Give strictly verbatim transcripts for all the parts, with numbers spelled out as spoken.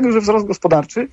że wzrost gospodarczy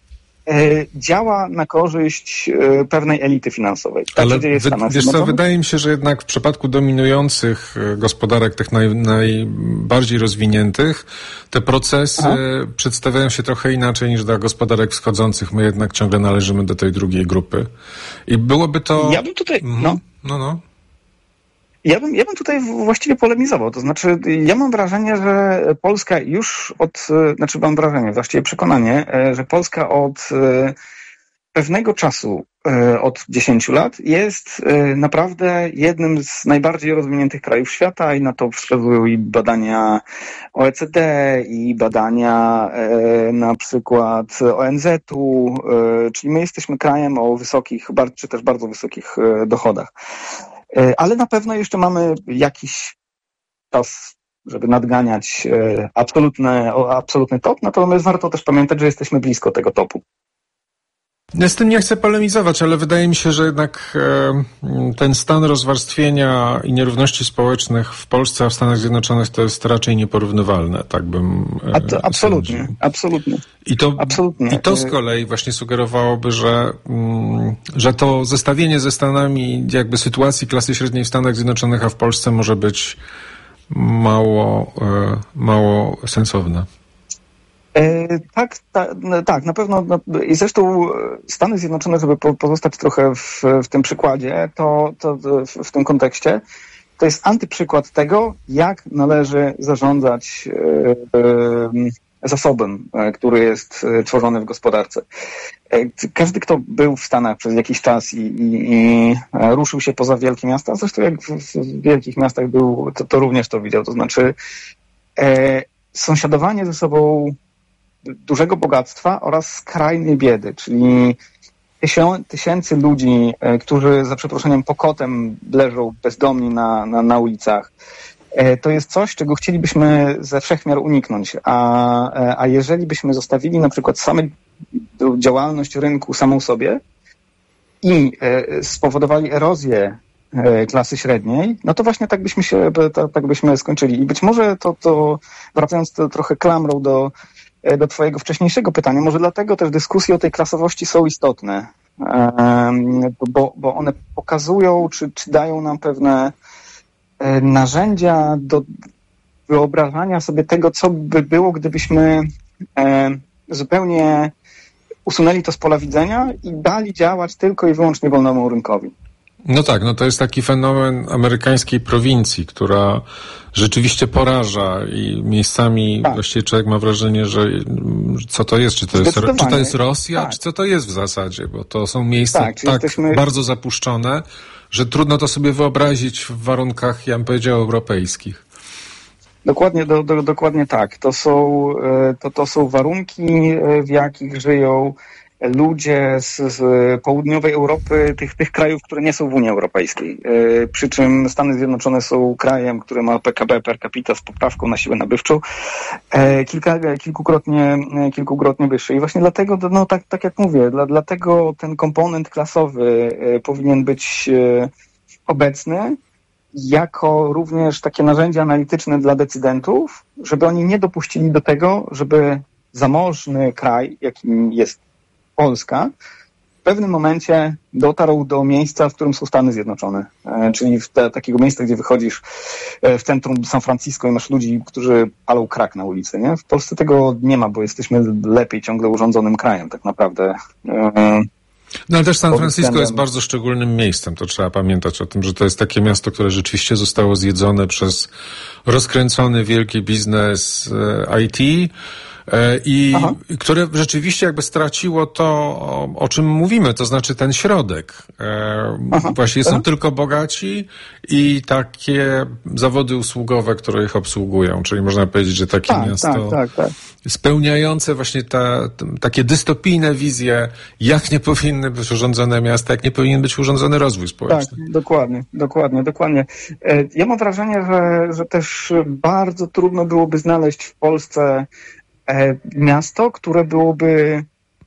działa na korzyść pewnej elity finansowej. Tak Ale wy, wiesz co, wydaje mi się, że jednak w przypadku dominujących gospodarek tych naj, najbardziej rozwiniętych te procesy Aha. przedstawiają się trochę inaczej niż dla gospodarek wschodzących. My jednak ciągle należymy do tej drugiej grupy. I byłoby to... Ja bym tutaj... No, no, no. Ja bym, ja bym tutaj właściwie polemizował. To znaczy, ja mam wrażenie, że Polska już od, znaczy mam wrażenie, właściwie przekonanie, że Polska od pewnego czasu, od dziesięciu lat, jest naprawdę jednym z najbardziej rozwiniętych krajów świata i na to wskazują i badania O E C D, i badania na przykład O N Z u, czyli my jesteśmy krajem o wysokich, czy też bardzo wysokich dochodach. Ale na pewno jeszcze mamy jakiś czas, żeby nadganiać absolutny, absolutny top, natomiast warto też pamiętać, że jesteśmy blisko tego topu. Ja z tym nie chcę polemizować, ale wydaje mi się, że jednak e, ten stan rozwarstwienia i nierówności społecznych w Polsce, a w Stanach Zjednoczonych to jest raczej nieporównywalne, tak bym e, a to, absolutnie, sądził. absolutnie. I to, absolutnie. I to z kolei właśnie sugerowałoby, że, mm, że to zestawienie ze Stanami jakby sytuacji klasy średniej w Stanach Zjednoczonych, a w Polsce może być mało, e, mało sensowne. E, tak, ta, tak, na pewno. No, i zresztą Stany Zjednoczone, żeby po, pozostać trochę w, w tym przykładzie, to, to w, w tym kontekście, to jest antyprzykład tego, jak należy zarządzać e, e, zasobem, e, który jest tworzony w gospodarce. E, każdy, kto był w Stanach przez jakiś czas i, i, i ruszył się poza wielkie miasta, zresztą jak w, w wielkich miastach był, to, to również to widział. To znaczy e, sąsiadowanie ze sobą dużego bogactwa oraz skrajnej biedy, czyli tysią, tysięcy ludzi, którzy za przeproszeniem pokotem leżą bezdomni na, na, na ulicach. To jest coś, czego chcielibyśmy ze wszechmiar uniknąć. A, a jeżeli byśmy zostawili na przykład samą działalność rynku samą sobie i spowodowali erozję klasy średniej, no to właśnie tak byśmy się, tak byśmy skończyli. I być może to, to wracając to trochę klamrą do do twojego wcześniejszego pytania, może dlatego też dyskusje o tej klasowości są istotne, bo, bo one pokazują, czy, czy dają nam pewne narzędzia do wyobrażania sobie tego, co by było, gdybyśmy zupełnie usunęli to z pola widzenia i dali działać tylko i wyłącznie wolnemu rynkowi. No tak, no to jest taki fenomen amerykańskiej prowincji, która rzeczywiście poraża i miejscami tak. Właściwie człowiek ma wrażenie, że co to jest, czy to jest, czy to jest Rosja, tak. Czy co to jest w zasadzie, bo to są miejsca tak, tak jesteśmy... bardzo zapuszczone, że trudno to sobie wyobrazić w warunkach, ja bym powiedział, europejskich. Dokładnie, do, do, dokładnie tak. To są, to, to są warunki, w jakich żyją ludzie z, z południowej Europy, tych, tych krajów, które nie są w Unii Europejskiej. Yy, przy czym Stany Zjednoczone są krajem, który ma P K B per capita z poprawką na siłę nabywczą yy, kilka, kilkukrotnie, kilkukrotnie wyższy. I właśnie dlatego, no tak, tak jak mówię, dla, dlatego ten komponent klasowy yy, powinien być yy, obecny jako również takie narzędzie analityczne dla decydentów, żeby oni nie dopuścili do tego, żeby zamożny kraj, jakim jest Polska, w pewnym momencie dotarł do miejsca, w którym są Stany Zjednoczone. E, czyli w te, takiego miejsca, gdzie wychodzisz e, w centrum San Francisco i masz ludzi, którzy palą crack na ulicy. Nie? W Polsce tego nie ma, bo jesteśmy lepiej ciągle urządzonym krajem tak naprawdę. E, No ale też San Francisco jest bardzo szczególnym miejscem. To trzeba pamiętać o tym, że to jest takie miasto, które rzeczywiście zostało zjedzone przez rozkręcony wielki biznes I T i Aha. które rzeczywiście jakby straciło to, o, o czym mówimy, to znaczy ten środek. Aha. Właśnie są Aha. tylko bogaci i takie zawody usługowe, które ich obsługują. Czyli można powiedzieć, że takie tak, miasto tak, tak, tak. spełniające właśnie te, te, takie dystopijne wizje, jak nie powinny być urządzone miasta, jak nie powinien być urządzony rozwój społeczny. Tak, dokładnie, dokładnie, dokładnie. Ja mam wrażenie, że, że też bardzo trudno byłoby znaleźć w Polsce miasto, które byłoby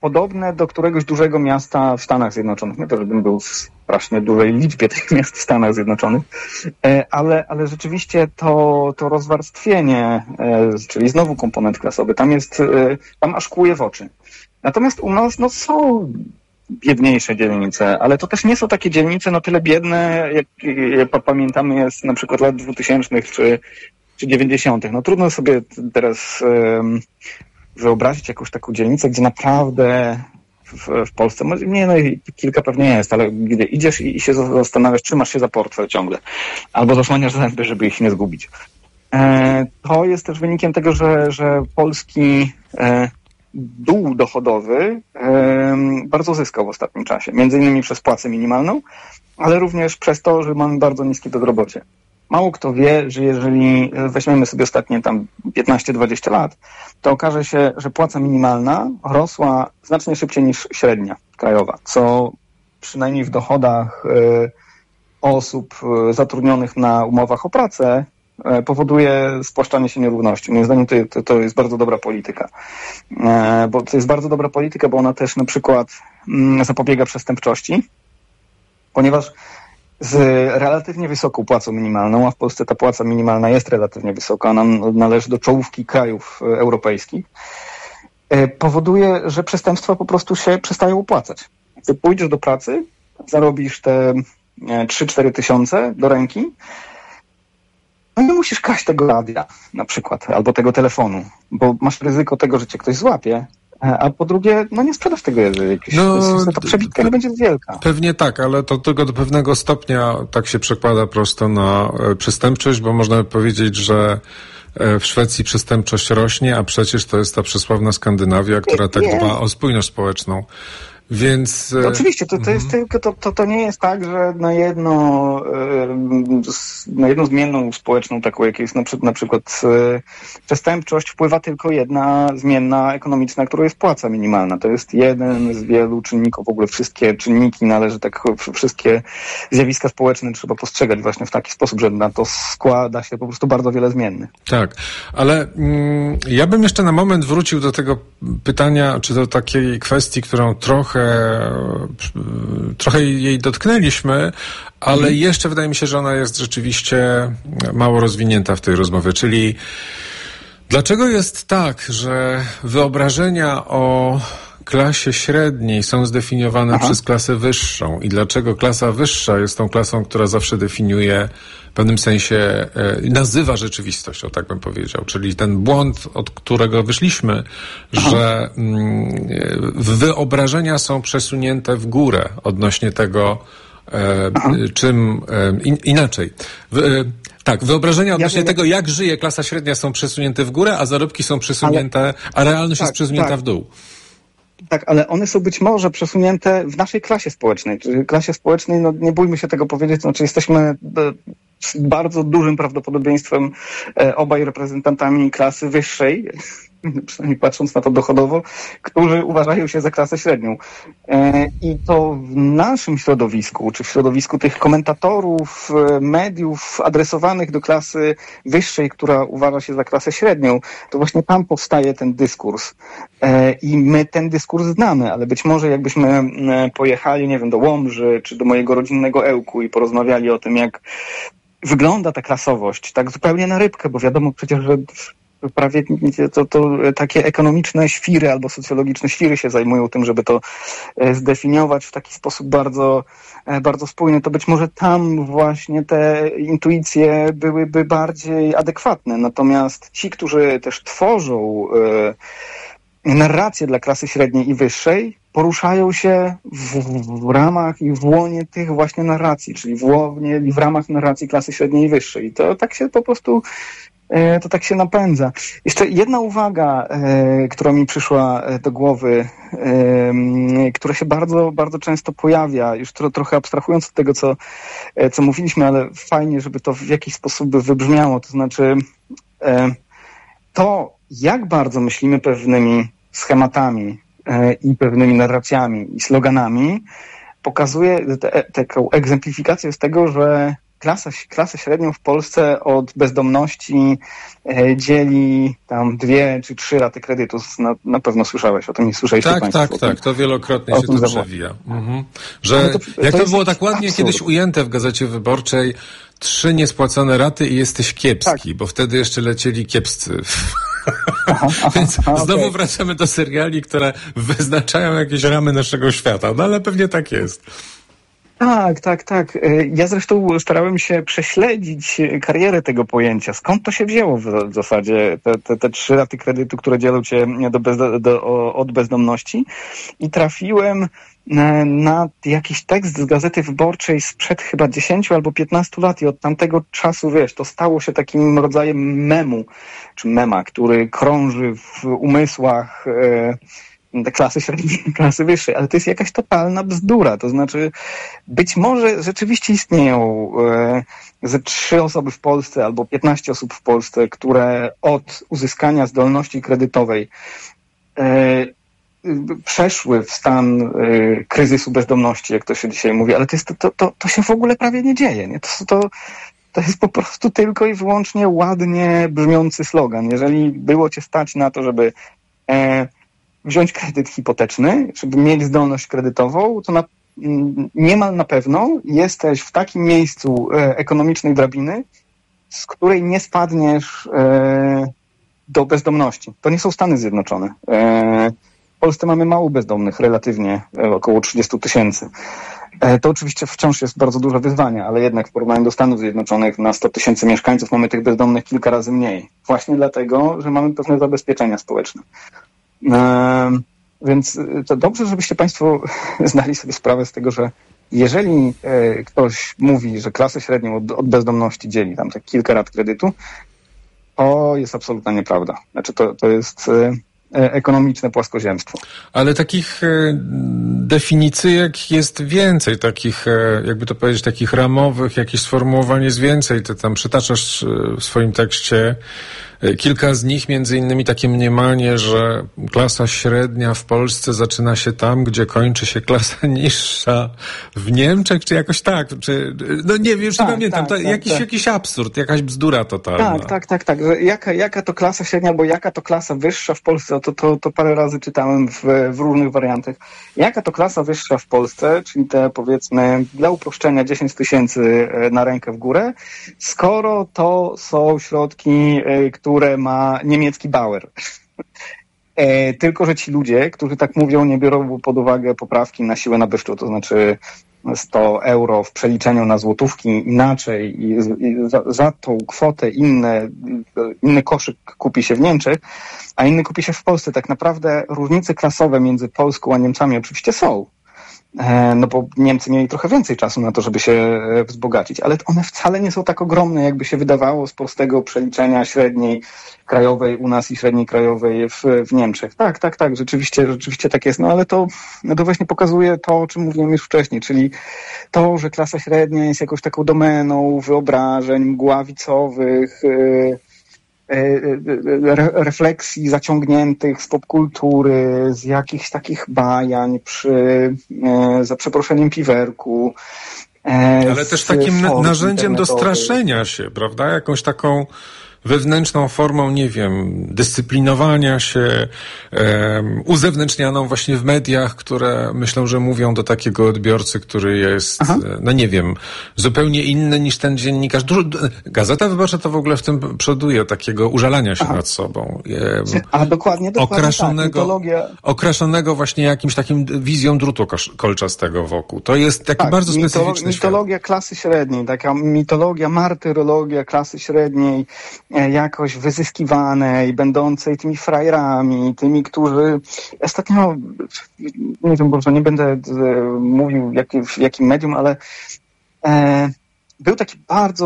podobne do któregoś dużego miasta w Stanach Zjednoczonych. Nie to, żebym był w strasznie dużej liczbie tych miast w Stanach Zjednoczonych, ale, ale rzeczywiście to, to rozwarstwienie, czyli znowu komponent klasowy, tam jest, tam aż kłuje w oczy. Natomiast u nas no, są biedniejsze dzielnice, ale to też nie są takie dzielnice no tyle biedne, jak, jak pamiętamy jest na przykład lat dwutysięcznych czy, czy dziewięćdziesiątych. No trudno sobie teraz um, wyobrazić jakąś taką dzielnicę, gdzie naprawdę w, w Polsce, może nie, no kilka pewnie jest, ale gdzie idziesz i, i się zastanawiasz, trzymasz się za portfel ciągle, albo zasłaniasz zęby, żeby ich nie zgubić. E, to jest też wynikiem tego, że, że polski e, dół dochodowy e, bardzo zyskał w ostatnim czasie. Między innymi przez płacę minimalną, ale również przez to, że mamy bardzo niskie bezrobocie. Mało kto wie, że jeżeli weźmiemy sobie ostatnie tam piętnaście dwadzieścia lat, to okaże się, że płaca minimalna rosła znacznie szybciej niż średnia krajowa, co przynajmniej w dochodach e, osób zatrudnionych na umowach o pracę powoduje spłaszczanie się nierówności. Moim zdaniem to, to, to jest bardzo dobra polityka. E, bo to jest bardzo dobra polityka, bo ona też na przykład mm, zapobiega przestępczości, ponieważ z relatywnie wysoką płacą minimalną, a w Polsce ta płaca minimalna jest relatywnie wysoka, ona należy do czołówki krajów europejskich, e, powoduje, że przestępstwa po prostu się przestają opłacać. Ty pójdziesz do pracy, zarobisz te trzy cztery tysiące do ręki, no nie musisz kraść tego radia na przykład, albo tego telefonu, bo masz ryzyko tego, że cię ktoś złapie, a po drugie, no nie sprzedasz tego, jeżeli jakiś, no, ta przebitka nie będzie wielka. Pewnie tak, ale to tylko do pewnego stopnia tak się przekłada prosto na przestępczość, bo można by powiedzieć, że w Szwecji przestępczość rośnie, a przecież to jest ta przysławna Skandynawia, która tak nie. dba o spójność społeczną. Więc... To oczywiście, to, to jest tylko, to, to, to nie jest tak, że na jedno, na jedną zmienną społeczną, taką jak jest na, na przykład przestępczość, wpływa tylko jedna zmienna ekonomiczna, którą jest płaca minimalna. To jest jeden z wielu czynników, w ogóle wszystkie czynniki należy, tak wszystkie zjawiska społeczne trzeba postrzegać właśnie w taki sposób, że na to składa się po prostu bardzo wiele zmiennych. Tak, ale mm, ja bym jeszcze na moment wrócił do tego pytania, czy do takiej kwestii, którą trochę trochę jej dotknęliśmy, ale mhm. jeszcze wydaje mi się, że ona jest rzeczywiście mało rozwinięta w tej rozmowie, czyli dlaczego jest tak, że wyobrażenia o klasie średniej są zdefiniowane Aha. przez klasę wyższą i dlaczego klasa wyższa jest tą klasą, która zawsze definiuje w pewnym sensie, e, nazywa rzeczywistość, o tak bym powiedział. Czyli ten błąd, od którego wyszliśmy, Aha. że mm, wyobrażenia są przesunięte w górę odnośnie tego, e, czym e, in, inaczej. W, e, Tak, wyobrażenia odnośnie ja tego, jak żyje klasa średnia, są przesunięte w górę, a zarobki są przesunięte, ale, a realność tak, jest przesunięta tak. w dół. Tak, ale one są być może przesunięte w naszej klasie społecznej. Czyli klasie społecznej, no nie bójmy się tego powiedzieć, to znaczy jesteśmy z bardzo dużym prawdopodobieństwem obaj reprezentantami klasy wyższej, przynajmniej patrząc na to dochodowo, którzy uważają się za klasę średnią. I to w naszym środowisku, czy w środowisku tych komentatorów, mediów adresowanych do klasy wyższej, która uważa się za klasę średnią, to właśnie tam powstaje ten dyskurs. I my ten dyskurs znamy, ale być może jakbyśmy pojechali, nie wiem, do Łomży, czy do mojego rodzinnego Ełku i porozmawiali o tym, jak wygląda ta klasowość, tak zupełnie na rybkę, bo wiadomo przecież, że prawie to, to takie ekonomiczne świry albo socjologiczne świry się zajmują tym, żeby to zdefiniować w taki sposób bardzo, bardzo spójny, to być może tam właśnie te intuicje byłyby bardziej adekwatne. Natomiast ci, którzy też tworzą narrację dla klasy średniej i wyższej, poruszają się w, w ramach i w łonie tych właśnie narracji, czyli w łonie i w ramach narracji klasy średniej i wyższej. I to tak się po prostu to tak się napędza. Jeszcze jedna uwaga, e, która mi przyszła do głowy, e, która się bardzo, bardzo często pojawia, już tro, trochę abstrahując od tego, co, e, co mówiliśmy, ale fajnie, żeby to w jakiś sposób by wybrzmiało. To znaczy e, to, jak bardzo myślimy pewnymi schematami e, i pewnymi narracjami i sloganami, pokazuje te, taką egzemplifikację z tego, że klasa, klasę średnią w Polsce od bezdomności e, dzieli tam dwie czy trzy raty kredytu. Na, na pewno słyszałeś o tym, nie słyszeliście tak, państwo. Tak, tak, tak, to wielokrotnie się to przewija. Mhm. Że to, jak to, to było tak ładnie absurd. Kiedyś ujęte w Gazecie Wyborczej, trzy niespłacone raty i jesteś kiepski, tak. Bo wtedy jeszcze lecieli kiepscy. Aha, aha, Więc aha, znowu okay. wracamy do seriali, które wyznaczają jakieś ramy naszego świata. No ale pewnie tak jest. Tak, tak, tak. Ja zresztą starałem się prześledzić karierę tego pojęcia. Skąd to się wzięło w zasadzie, te, te, te trzy raty kredytu, które dzielą cię do bez, do, od bezdomności, i trafiłem na, na jakiś tekst z Gazety Wyborczej sprzed chyba dziesięciu albo piętnastu lat i od tamtego czasu, wiesz, to stało się takim rodzajem memu, czy mema, który krąży w umysłach e, klasy średniej, klasy wyższej, ale to jest jakaś totalna bzdura. To znaczy, być może rzeczywiście istnieją e, ze trzy osoby w Polsce albo piętnaście osób w Polsce, które od uzyskania zdolności kredytowej e, przeszły w stan e, kryzysu bezdomności, jak to się dzisiaj mówi, ale to, jest, to, to, to się w ogóle prawie nie dzieje. Nie? To, to, to jest po prostu tylko i wyłącznie ładnie brzmiący slogan. Jeżeli było cię stać na to, żeby e, wziąć kredyt hipoteczny, żeby mieć zdolność kredytową, to na, niemal na pewno jesteś w takim miejscu e, ekonomicznej drabiny, z której nie spadniesz e, do bezdomności. To nie są Stany Zjednoczone. E, w Polsce mamy mało bezdomnych, relatywnie, e, około trzydzieści tysięcy. E, to oczywiście wciąż jest bardzo duże wyzwanie, ale jednak w porównaniu do Stanów Zjednoczonych na sto tysięcy mieszkańców mamy tych bezdomnych kilka razy mniej. Właśnie dlatego, że mamy pewne zabezpieczenia społeczne. E, więc to dobrze, żebyście Państwo zdali sobie sprawę z tego, że jeżeli e, ktoś mówi, że klasę średnią od, od bezdomności dzieli tam tak kilka rat kredytu, to jest absolutna nieprawda. Znaczy to, to jest e, ekonomiczne płaskoziemstwo. Ale takich e, definicyjek jest więcej, takich, e, jakby to powiedzieć, takich ramowych, jakieś sformułowanie jest więcej. Ty tam przytaczasz e, w swoim tekście kilka z nich, między innymi takie mniemanie, że klasa średnia w Polsce zaczyna się tam, gdzie kończy się klasa niższa w Niemczech, czy jakoś tak, czy, no nie wiem, już tak, nie pamiętam, tak, to tak, jakiś, tak. jakiś absurd, jakaś bzdura totalna. Tak, tak, tak, tak, że jaka, jaka to klasa średnia, bo jaka to klasa wyższa w Polsce, to, to, to parę razy czytałem w, w różnych wariantach. Jaka to klasa wyższa w Polsce, czyli te, powiedzmy, dla uproszczenia dziesięć tysięcy na rękę w górę, skoro to są środki, które które ma niemiecki Bauer. E, tylko, że ci ludzie, którzy tak mówią, nie biorą pod uwagę poprawki na siłę nabywczą, to znaczy sto euro w przeliczeniu na złotówki inaczej i, i za, za tą kwotę inne, inny koszyk kupi się w Niemczech, a inny kupi się w Polsce. Tak naprawdę różnice klasowe między Polską a Niemcami oczywiście są. No bo Niemcy mieli trochę więcej czasu na to, żeby się wzbogacić, ale one wcale nie są tak ogromne, jakby się wydawało z prostego przeliczenia średniej krajowej u nas i średniej krajowej w, w Niemczech. Tak, tak, tak, rzeczywiście, rzeczywiście tak jest, no ale to, no to właśnie pokazuje to, o czym mówiłem już wcześniej, czyli to, że klasa średnia jest jakąś taką domeną wyobrażeń mgławicowych, yy, Re- refleksji zaciągniętych z popkultury, z jakichś takich bajań przy, e, za przeproszeniem, piwerku. E, Ale też takim narzędziem do straszenia się, prawda? Jakąś taką wewnętrzną formą, nie wiem, dyscyplinowania się, um, uzewnętrznianą właśnie w mediach, które myślą, że mówią do takiego odbiorcy, który jest, Aha. no nie wiem, zupełnie inny niż ten dziennikarz. Dużo, Gazeta Wyborcza to w ogóle w tym przoduje, takiego użalania się Aha. nad sobą. Um, A dokładnie, dokładnie okraszonego, tak. Mitologia... okraszonego właśnie jakimś takim wizją drutu kolczastego wokół. To jest taki tak, bardzo specyficzny mitolo- Mitologia świat. klasy średniej, taka mitologia, martyrologia klasy średniej, jakoś wyzyskiwanej, będącej tymi frajerami, tymi, którzy ostatnio, nie wiem, może nie będę mówił jak, w jakim medium, ale e, był taki bardzo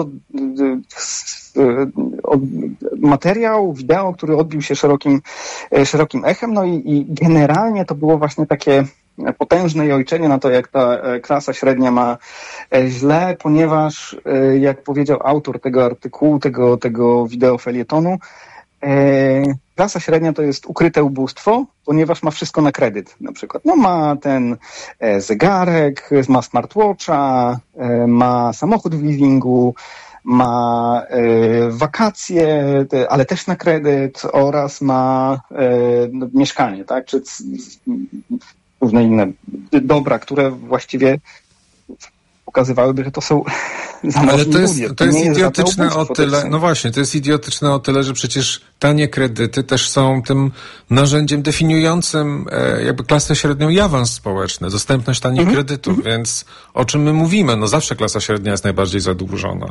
e, e, materiał, wideo, który odbił się szerokim, e, szerokim echem, no i, i generalnie to było właśnie takie potężne jojczenie na to, jak ta klasa średnia ma źle, ponieważ, jak powiedział autor tego artykułu, tego, tego wideo felietonu, klasa średnia to jest ukryte ubóstwo, ponieważ ma wszystko na kredyt na przykład. No ma ten e, zegarek, ma smartwatcha, e, ma samochód w leasingu, ma e, wakacje, te, ale też na kredyt oraz ma e, no, mieszkanie, tak? Czy c, różne inne dobra, które właściwie pokazywałyby, że to są ale to jest, ludzie. To, to jest idiotyczne o tyle, no właśnie, to jest idiotyczne o tyle, że przecież tanie kredyty też są tym narzędziem definiującym e, jakby klasę średnią i awans społeczny, dostępność tanich mhm. kredytów, mhm. więc o czym my mówimy? No zawsze klasa średnia jest najbardziej zadłużona.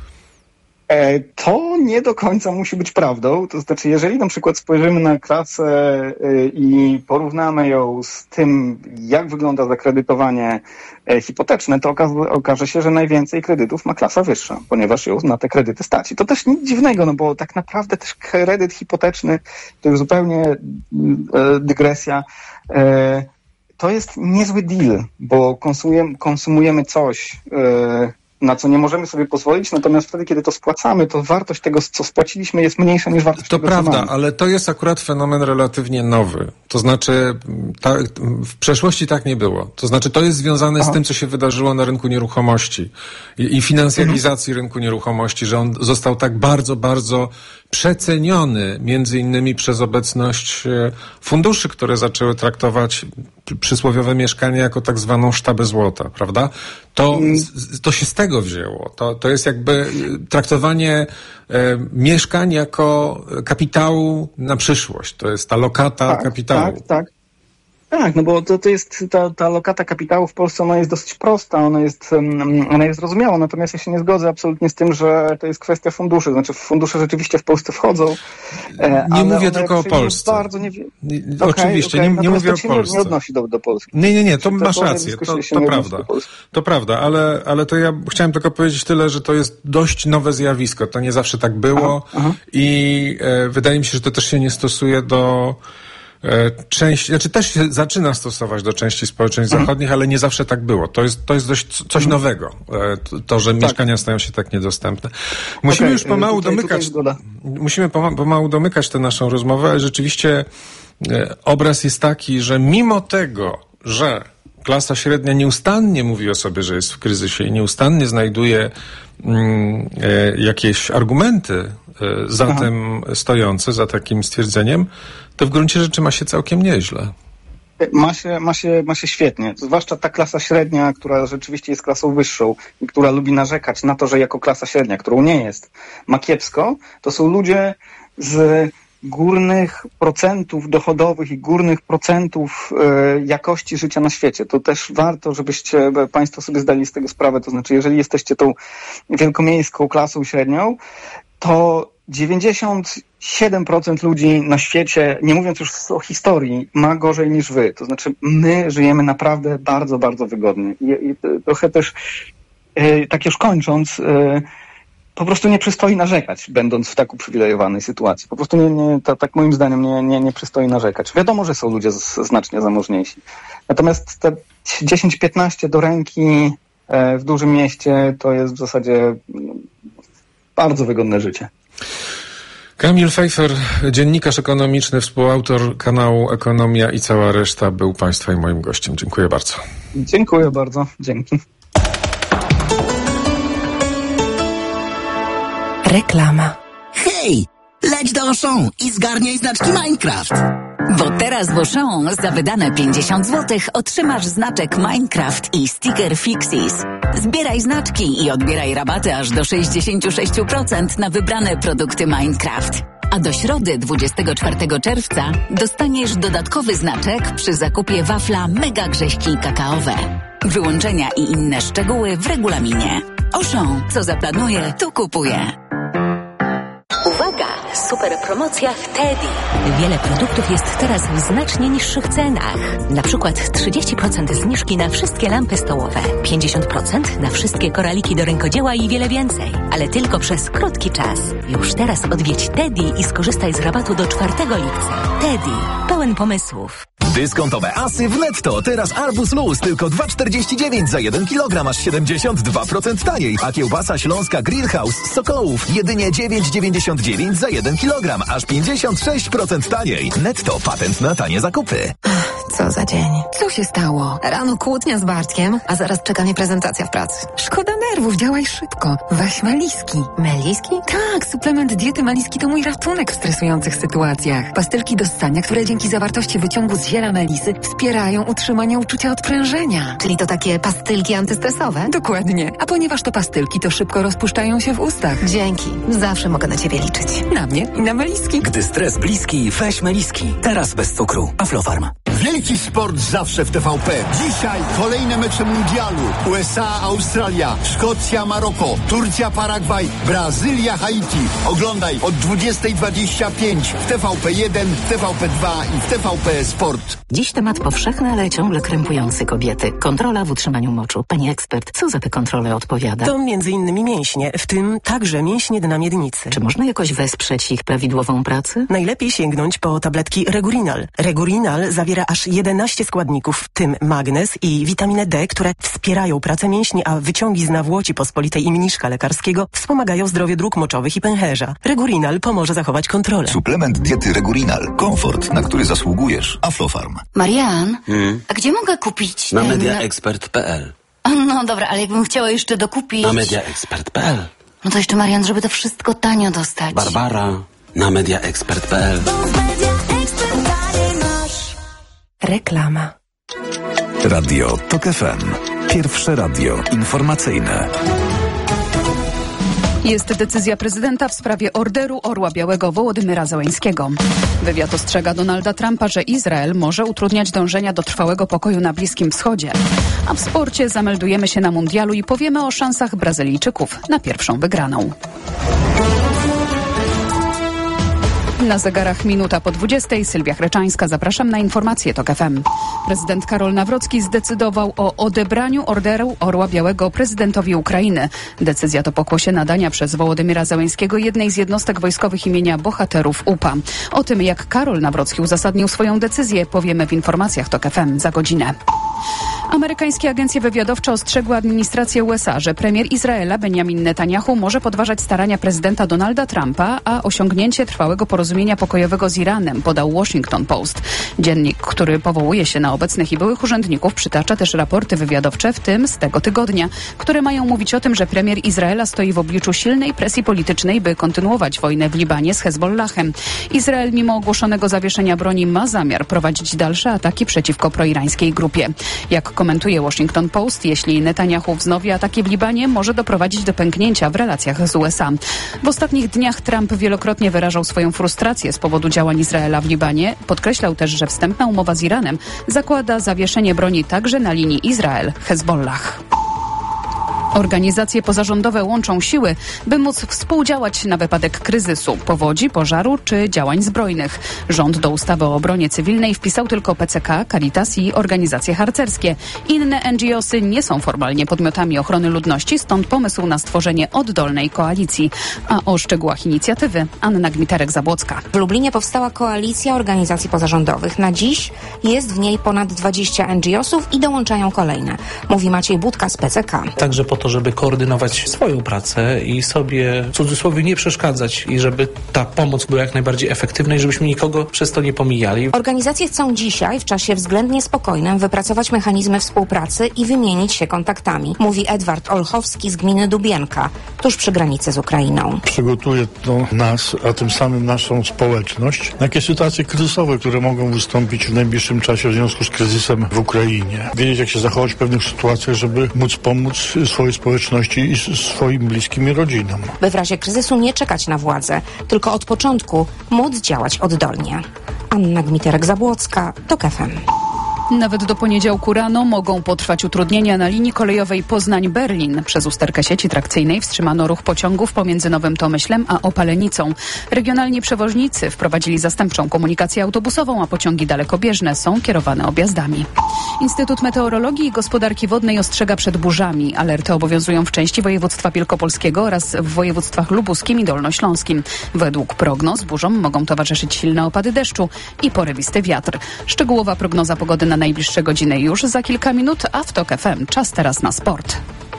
To nie do końca musi być prawdą. To znaczy, jeżeli na przykład spojrzymy na klasę i porównamy ją z tym, jak wygląda zakredytowanie hipoteczne, to okaże się, że najwięcej kredytów ma klasa wyższa, ponieważ ją na te kredyty stać. I to też nic dziwnego, no bo tak naprawdę też kredyt hipoteczny, to już zupełnie dygresja, to jest niezły deal, bo konsumujemy, konsumujemy coś, na co nie możemy sobie pozwolić, natomiast wtedy, kiedy to spłacamy, to wartość tego, co spłaciliśmy, jest mniejsza niż wartość to tego, prawda, co mamy. Ale to jest akurat fenomen relatywnie nowy. To znaczy, ta, w przeszłości tak nie było. To znaczy, to jest związane Aha. z tym, co się wydarzyło na rynku nieruchomości i, i finansjalizacji mhm. rynku nieruchomości, że on został tak bardzo, bardzo przeceniony, między innymi przez obecność funduszy, które zaczęły traktować przysłowiowe mieszkanie jako tak zwaną sztabę złota, prawda? To, to się z tego wzięło. To, to jest jakby traktowanie e, mieszkań jako kapitału na przyszłość. To jest ta lokata tak, kapitału. Tak, tak. Tak, no bo to, to jest ta, ta lokata kapitału w Polsce, ona jest dosyć prosta, ona jest, ona jest zrozumiała, natomiast ja się nie zgodzę absolutnie z tym, że to jest kwestia funduszy. Znaczy fundusze rzeczywiście w Polsce wchodzą. E, nie mówię tylko o Polsce. Bardzo nie... okay, Oczywiście, okay. nie, nie mówię o się Polsce. Nie odnosi do, do Polski. Nie, nie, nie, to masz rację, to, to prawda. To prawda, ale, ale to ja chciałem tylko powiedzieć tyle, że to jest dość nowe zjawisko. To nie zawsze tak było aha, aha. i e, wydaje mi się, że to też się nie stosuje do część, znaczy też się zaczyna stosować do części społeczeństw mhm. zachodnich, ale nie zawsze tak było. To jest, to jest dość coś nowego. To, że tak. mieszkania stają się tak niedostępne. Musimy okay, już pomału tutaj, domykać, tutaj musimy pomału domykać tę naszą rozmowę, ale rzeczywiście obraz jest taki, że mimo tego, że klasa średnia nieustannie mówi o sobie, że jest w kryzysie i nieustannie znajduje mm, jakieś argumenty za Aha. tym stojące, za takim stwierdzeniem, to w gruncie rzeczy ma się całkiem nieźle. Ma się, ma się, ma się świetnie. Zwłaszcza ta klasa średnia, która rzeczywiście jest klasą wyższą i która lubi narzekać na to, że jako klasa średnia, którą nie jest, ma kiepsko, to są ludzie z górnych procentów dochodowych i górnych procentów e, jakości życia na świecie. To też warto, żebyście Państwo sobie zdali z tego sprawę. To znaczy, jeżeli jesteście tą wielkomiejską klasą średnią, to dziewięćdziesiąt siedem procent ludzi na świecie, nie mówiąc już o historii, ma gorzej niż wy. To znaczy, my żyjemy naprawdę bardzo, bardzo wygodnie. I, i trochę też, e, tak już kończąc, e, po prostu nie przystoi narzekać, będąc w tak uprzywilejowanej sytuacji. Po prostu nie, nie, ta, tak moim zdaniem nie, nie, nie przystoi narzekać. Wiadomo, że są ludzie z, znacznie zamożniejsi. Natomiast te dziesięć piętnaście do ręki e, w dużym mieście to jest w zasadzie no, bardzo wygodne życie. Kamil Fejfer, dziennikarz ekonomiczny, współautor kanału Ekonomia i cała reszta, był Państwa i moim gościem. Dziękuję bardzo. Dziękuję bardzo. Dzięki. Reklama. Hej! Leć do Auchan i zgarniaj znaczki Minecraft! Bo teraz w Auchan za wydane pięćdziesiąt złotych otrzymasz znaczek Minecraft i sticker Fixis. Zbieraj znaczki i odbieraj rabaty aż do sześćdziesiąt sześć procent na wybrane produkty Minecraft. A do środy dwudziestego czwartego czerwca dostaniesz dodatkowy znaczek przy zakupie wafla Mega Grześki Kakaowe. Wyłączenia i inne szczegóły w regulaminie. Auchan, co zaplanuje, to kupuje. Uwaga! Super promocja w Teddy. Wiele produktów jest teraz w znacznie niższych cenach. Na przykład trzydzieści procent zniżki na wszystkie lampy stołowe, pięćdziesiąt procent na wszystkie koraliki do rękodzieła i wiele więcej. Ale tylko przez krótki czas. Już teraz odwiedź Teddy i skorzystaj z rabatu do czwartego lipca. Teddy. Pełen pomysłów. Dyskontowe asy w Netto. Teraz arbuz luz tylko dwa czterdzieści dziewięć za jeden kilogram, aż siedemdziesiąt dwa procent taniej. A kiełbasa śląska Grillhouse z Sokołów jedynie dziewięć dziewięćdziesiąt dziewięć za jeden kilogram, aż pięćdziesiąt sześć procent taniej. Netto, patent na tanie zakupy. Co za dzień. Co się stało? Rano kłótnia z Bartkiem, a zaraz czeka mnie prezentacja w pracy. Szkoda nerwów, działaj szybko. Weź Meliski. Meliski? Tak, suplement diety Meliski to mój ratunek w stresujących sytuacjach. Pastylki do ssania, które dzięki zawartości wyciągu z ziela melisy wspierają utrzymanie uczucia odprężenia. Czyli to takie pastylki antystresowe? Dokładnie. A ponieważ to pastylki, to szybko rozpuszczają się w ustach. Dzięki. Zawsze mogę na ciebie liczyć. Na mnie i na Meliski. Gdy stres bliski, weź Meliski. Teraz bez cukru. Aflofarm. Wielki sport zawsze w T V P. Dzisiaj kolejne mecze mundialu. U S A, Australia, Szkocja, Maroko, Turcja, Paragwaj, Brazylia, Haiti. Oglądaj od dwudziestej dwadzieścia pięć w T V P jeden, w T V P dwa i w T V P Sport. Dziś temat powszechny, ale ciągle krępujący kobiety. Kontrola w utrzymaniu moczu. Pani ekspert, co za te kontrole odpowiada? To między innymi mięśnie, w tym także mięśnie dna miednicy. Czy można jakoś wesprzeć ich prawidłową pracę? Najlepiej sięgnąć po tabletki Regurinal. Regurinal zawiera aż jedenaście składników, w tym magnez i witaminę D, które wspierają pracę mięśni, a wyciągi z nawłoci pospolitej i mniszka lekarskiego wspomagają zdrowie dróg moczowych i pęcherza. Regurinal pomoże zachować kontrolę. Suplement diety Regurinal. Komfort, na który zasługujesz. Aflofarm. Marian, hmm? a gdzie mogę kupić Na ten... mediaexpert kropka p l. No dobra, ale jakbym chciała jeszcze dokupić... Na mediaexpert kropka p l. No to jeszcze, Marian, żeby to wszystko tanio dostać. Barbara, na mediaexpert kropka p l. Reklama. Radio Tok F M. Pierwsze radio informacyjne. Jest decyzja prezydenta w sprawie orderu Orła Białego Wołodymyra Zełenskiego. Wywiad ostrzega Donalda Trumpa, że Izrael może utrudniać dążenia do trwałego pokoju na Bliskim Wschodzie. A w sporcie zameldujemy się na mundialu i powiemy o szansach Brazylijczyków na pierwszą wygraną. Na zegarach minuta po dwudziestej. Sylwia Chreczańska. Zapraszam na informacje Tok F M. Prezydent Karol Nawrocki zdecydował o odebraniu orderu Orła Białego prezydentowi Ukrainy. Decyzja to pokłosie nadania przez Wołodymyra Zełenskiego jednej z jednostek wojskowych imienia bohaterów U P A. O tym, jak Karol Nawrocki uzasadnił swoją decyzję, powiemy w informacjach Tok F M za godzinę. Amerykańskie agencje wywiadowcze ostrzegły administrację U S A, że premier Izraela Benjamin Netanyahu może podważać starania prezydenta Donalda Trumpa, a osiągnięcie trwałego porozumienia pokojowego z Iranem, podał Washington Post. Dziennik, który powołuje się na obecnych i byłych urzędników, przytacza też raporty wywiadowcze, w tym z tego tygodnia, które mają mówić o tym, że premier Izraela stoi w obliczu silnej presji politycznej, by kontynuować wojnę w Libanie z Hezbollahem. Izrael, mimo ogłoszonego zawieszenia broni, ma zamiar prowadzić dalsze ataki przeciwko proirańskiej grupie. Jak komentuje Washington Post, jeśli Netanyahu wznowi ataki w Libanie, może doprowadzić do pęknięcia w relacjach z U S A. W ostatnich dniach Trump wielokrotnie wyrażał swoją frustrację z powodu działań Izraela w Libanie. Podkreślał też, że wstępna umowa z Iranem zakłada zawieszenie broni także na linii Izrael-Hezbollah. Organizacje pozarządowe łączą siły, by móc współdziałać na wypadek kryzysu, powodzi, pożaru czy działań zbrojnych. Rząd do ustawy o obronie cywilnej wpisał tylko P C K, Caritas i organizacje harcerskie. Inne N G O sy nie są formalnie podmiotami ochrony ludności, stąd pomysł na stworzenie oddolnej koalicji. A o szczegółach inicjatywy Anna Gmiterek-Zabłocka. W Lublinie powstała koalicja organizacji pozarządowych. Na dziś jest w niej ponad dwadzieścia N G O sów i dołączają kolejne, mówi Maciej Budka z P C K. Także po to, żeby koordynować swoją pracę i sobie w cudzysłowie nie przeszkadzać i żeby ta pomoc była jak najbardziej efektywna i żebyśmy nikogo przez to nie pomijali. Organizacje chcą dzisiaj w czasie względnie spokojnym wypracować mechanizmy współpracy i wymienić się kontaktami, mówi Edward Olchowski z gminy Dubienka, tuż przy granicy z Ukrainą. Przygotuje to nas, a tym samym naszą społeczność, na jakieś sytuacje kryzysowe, które mogą wystąpić w najbliższym czasie w związku z kryzysem w Ukrainie. Wiedzieć, jak się zachować w pewnych sytuacjach, żeby móc pomóc swojej społeczności i swoim bliskim i rodzinom. By w razie kryzysu nie czekać na władzę, tylko od początku móc działać oddolnie. Anna Gmiterek-Zabłocka, Tok F M. Nawet do poniedziałku rano mogą potrwać utrudnienia na linii kolejowej Poznań-Berlin. Przez usterkę sieci trakcyjnej wstrzymano ruch pociągów pomiędzy Nowym Tomyślem a Opalenicą. Regionalni przewoźnicy wprowadzili zastępczą komunikację autobusową, a pociągi dalekobieżne są kierowane objazdami. Instytut Meteorologii i Gospodarki Wodnej ostrzega przed burzami. Alerty obowiązują w części województwa wielkopolskiego oraz w województwach lubuskim i dolnośląskim. Według prognoz burzom mogą towarzyszyć silne opady deszczu i porywisty wiatr. Szczegółowa prognoza pogody na najbliższe godziny już za kilka minut, a w TOK F M czas teraz na sport.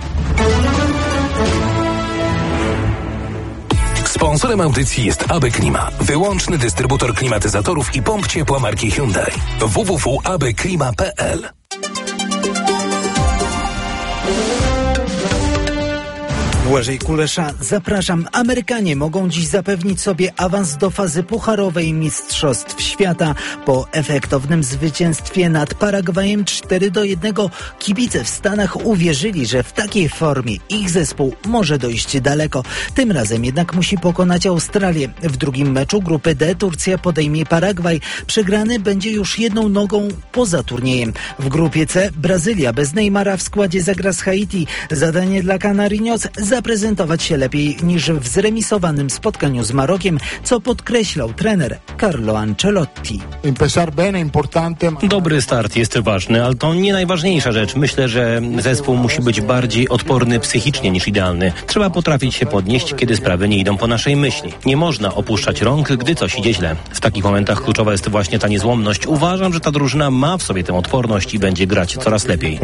Sponsorem audycji jest A B Klima, wyłączny dystrybutor klimatyzatorów i pomp ciepła marki Hyundai. w w w kropka a b klima kropka p l. Błażej Kulesza, zapraszam. Amerykanie mogą dziś zapewnić sobie awans do fazy pucharowej Mistrzostw Świata. Po efektownym zwycięstwie nad Paragwajem cztery do jednego kibice w Stanach uwierzyli, że w takiej formie ich zespół może dojść daleko. Tym razem jednak musi pokonać Australię. W drugim meczu grupy D Turcja podejmie Paragwaj. Przegrany będzie już jedną nogą poza turniejem. W grupie C Brazylia bez Neymara w składzie zagra z Haiti. Zadanie dla Canarinos zaprezentować się lepiej niż w zremisowanym spotkaniu z Marokiem, co podkreślał trener Carlo Ancelotti. Dobry start jest ważny, ale to nie najważniejsza rzecz. Myślę, że zespół musi być bardziej odporny psychicznie niż idealny. Trzeba potrafić się podnieść, kiedy sprawy nie idą po naszej myśli. Nie można opuszczać rąk, gdy coś idzie źle. W takich momentach kluczowa jest właśnie ta niezłomność. Uważam, że ta drużyna ma w sobie tę odporność i będzie grać coraz lepiej.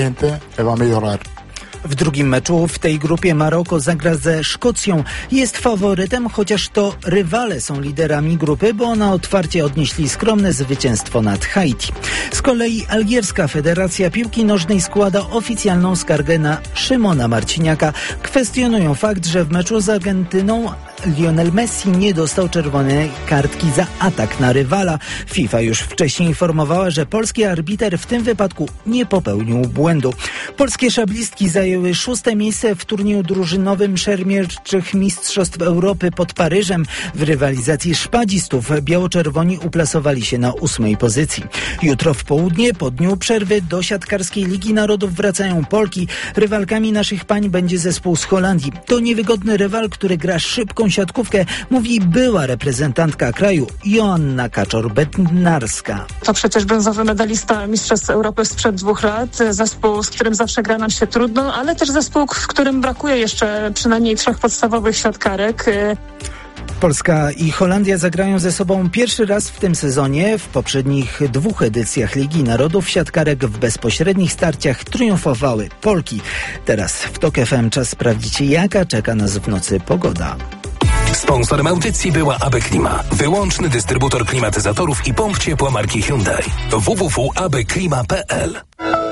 W drugim meczu w tej grupie Maroko zagra ze Szkocją. Jest faworytem, chociaż to rywale są liderami grupy, bo na otwarcie odnieśli skromne zwycięstwo nad Haiti. Z kolei Algierska Federacja Piłki Nożnej składa oficjalną skargę na Szymona Marciniaka. Kwestionują fakt, że w meczu z Argentyną Lionel Messi nie dostał czerwonej kartki za atak na rywala. FIFA już wcześniej informowała, że polski arbiter w tym wypadku nie popełnił błędu. Polskie szablistki zajęły szóste miejsce w turnieju drużynowym szermierczych Mistrzostw Europy pod Paryżem. W rywalizacji szpadzistów biało-czerwoni uplasowali się na ósmej pozycji. Jutro w południe, po dniu przerwy, do siatkarskiej Ligi Narodów wracają Polki. Rywalkami naszych pań będzie zespół z Holandii. To niewygodny rywal, który gra szybką siatkówkę, mówi była reprezentantka kraju Joanna Kaczor-Bednarska. To przecież brązowy medalista Mistrzostw Europy sprzed dwóch lat. Zespół, z którym zawsze gra nam się trudno, ale też zespół, w którym brakuje jeszcze przynajmniej trzech podstawowych siatkarek. Polska i Holandia zagrają ze sobą pierwszy raz w tym sezonie. W poprzednich dwóch edycjach Ligi Narodów siatkarek w bezpośrednich starciach triumfowały Polki. Teraz w TOK F M czas sprawdzić, jaka czeka nas w nocy pogoda. Sponsorem audycji była A B Klima, wyłączny dystrybutor klimatyzatorów i pomp ciepła marki Hyundai. w w w kropka a b klima kropka p l.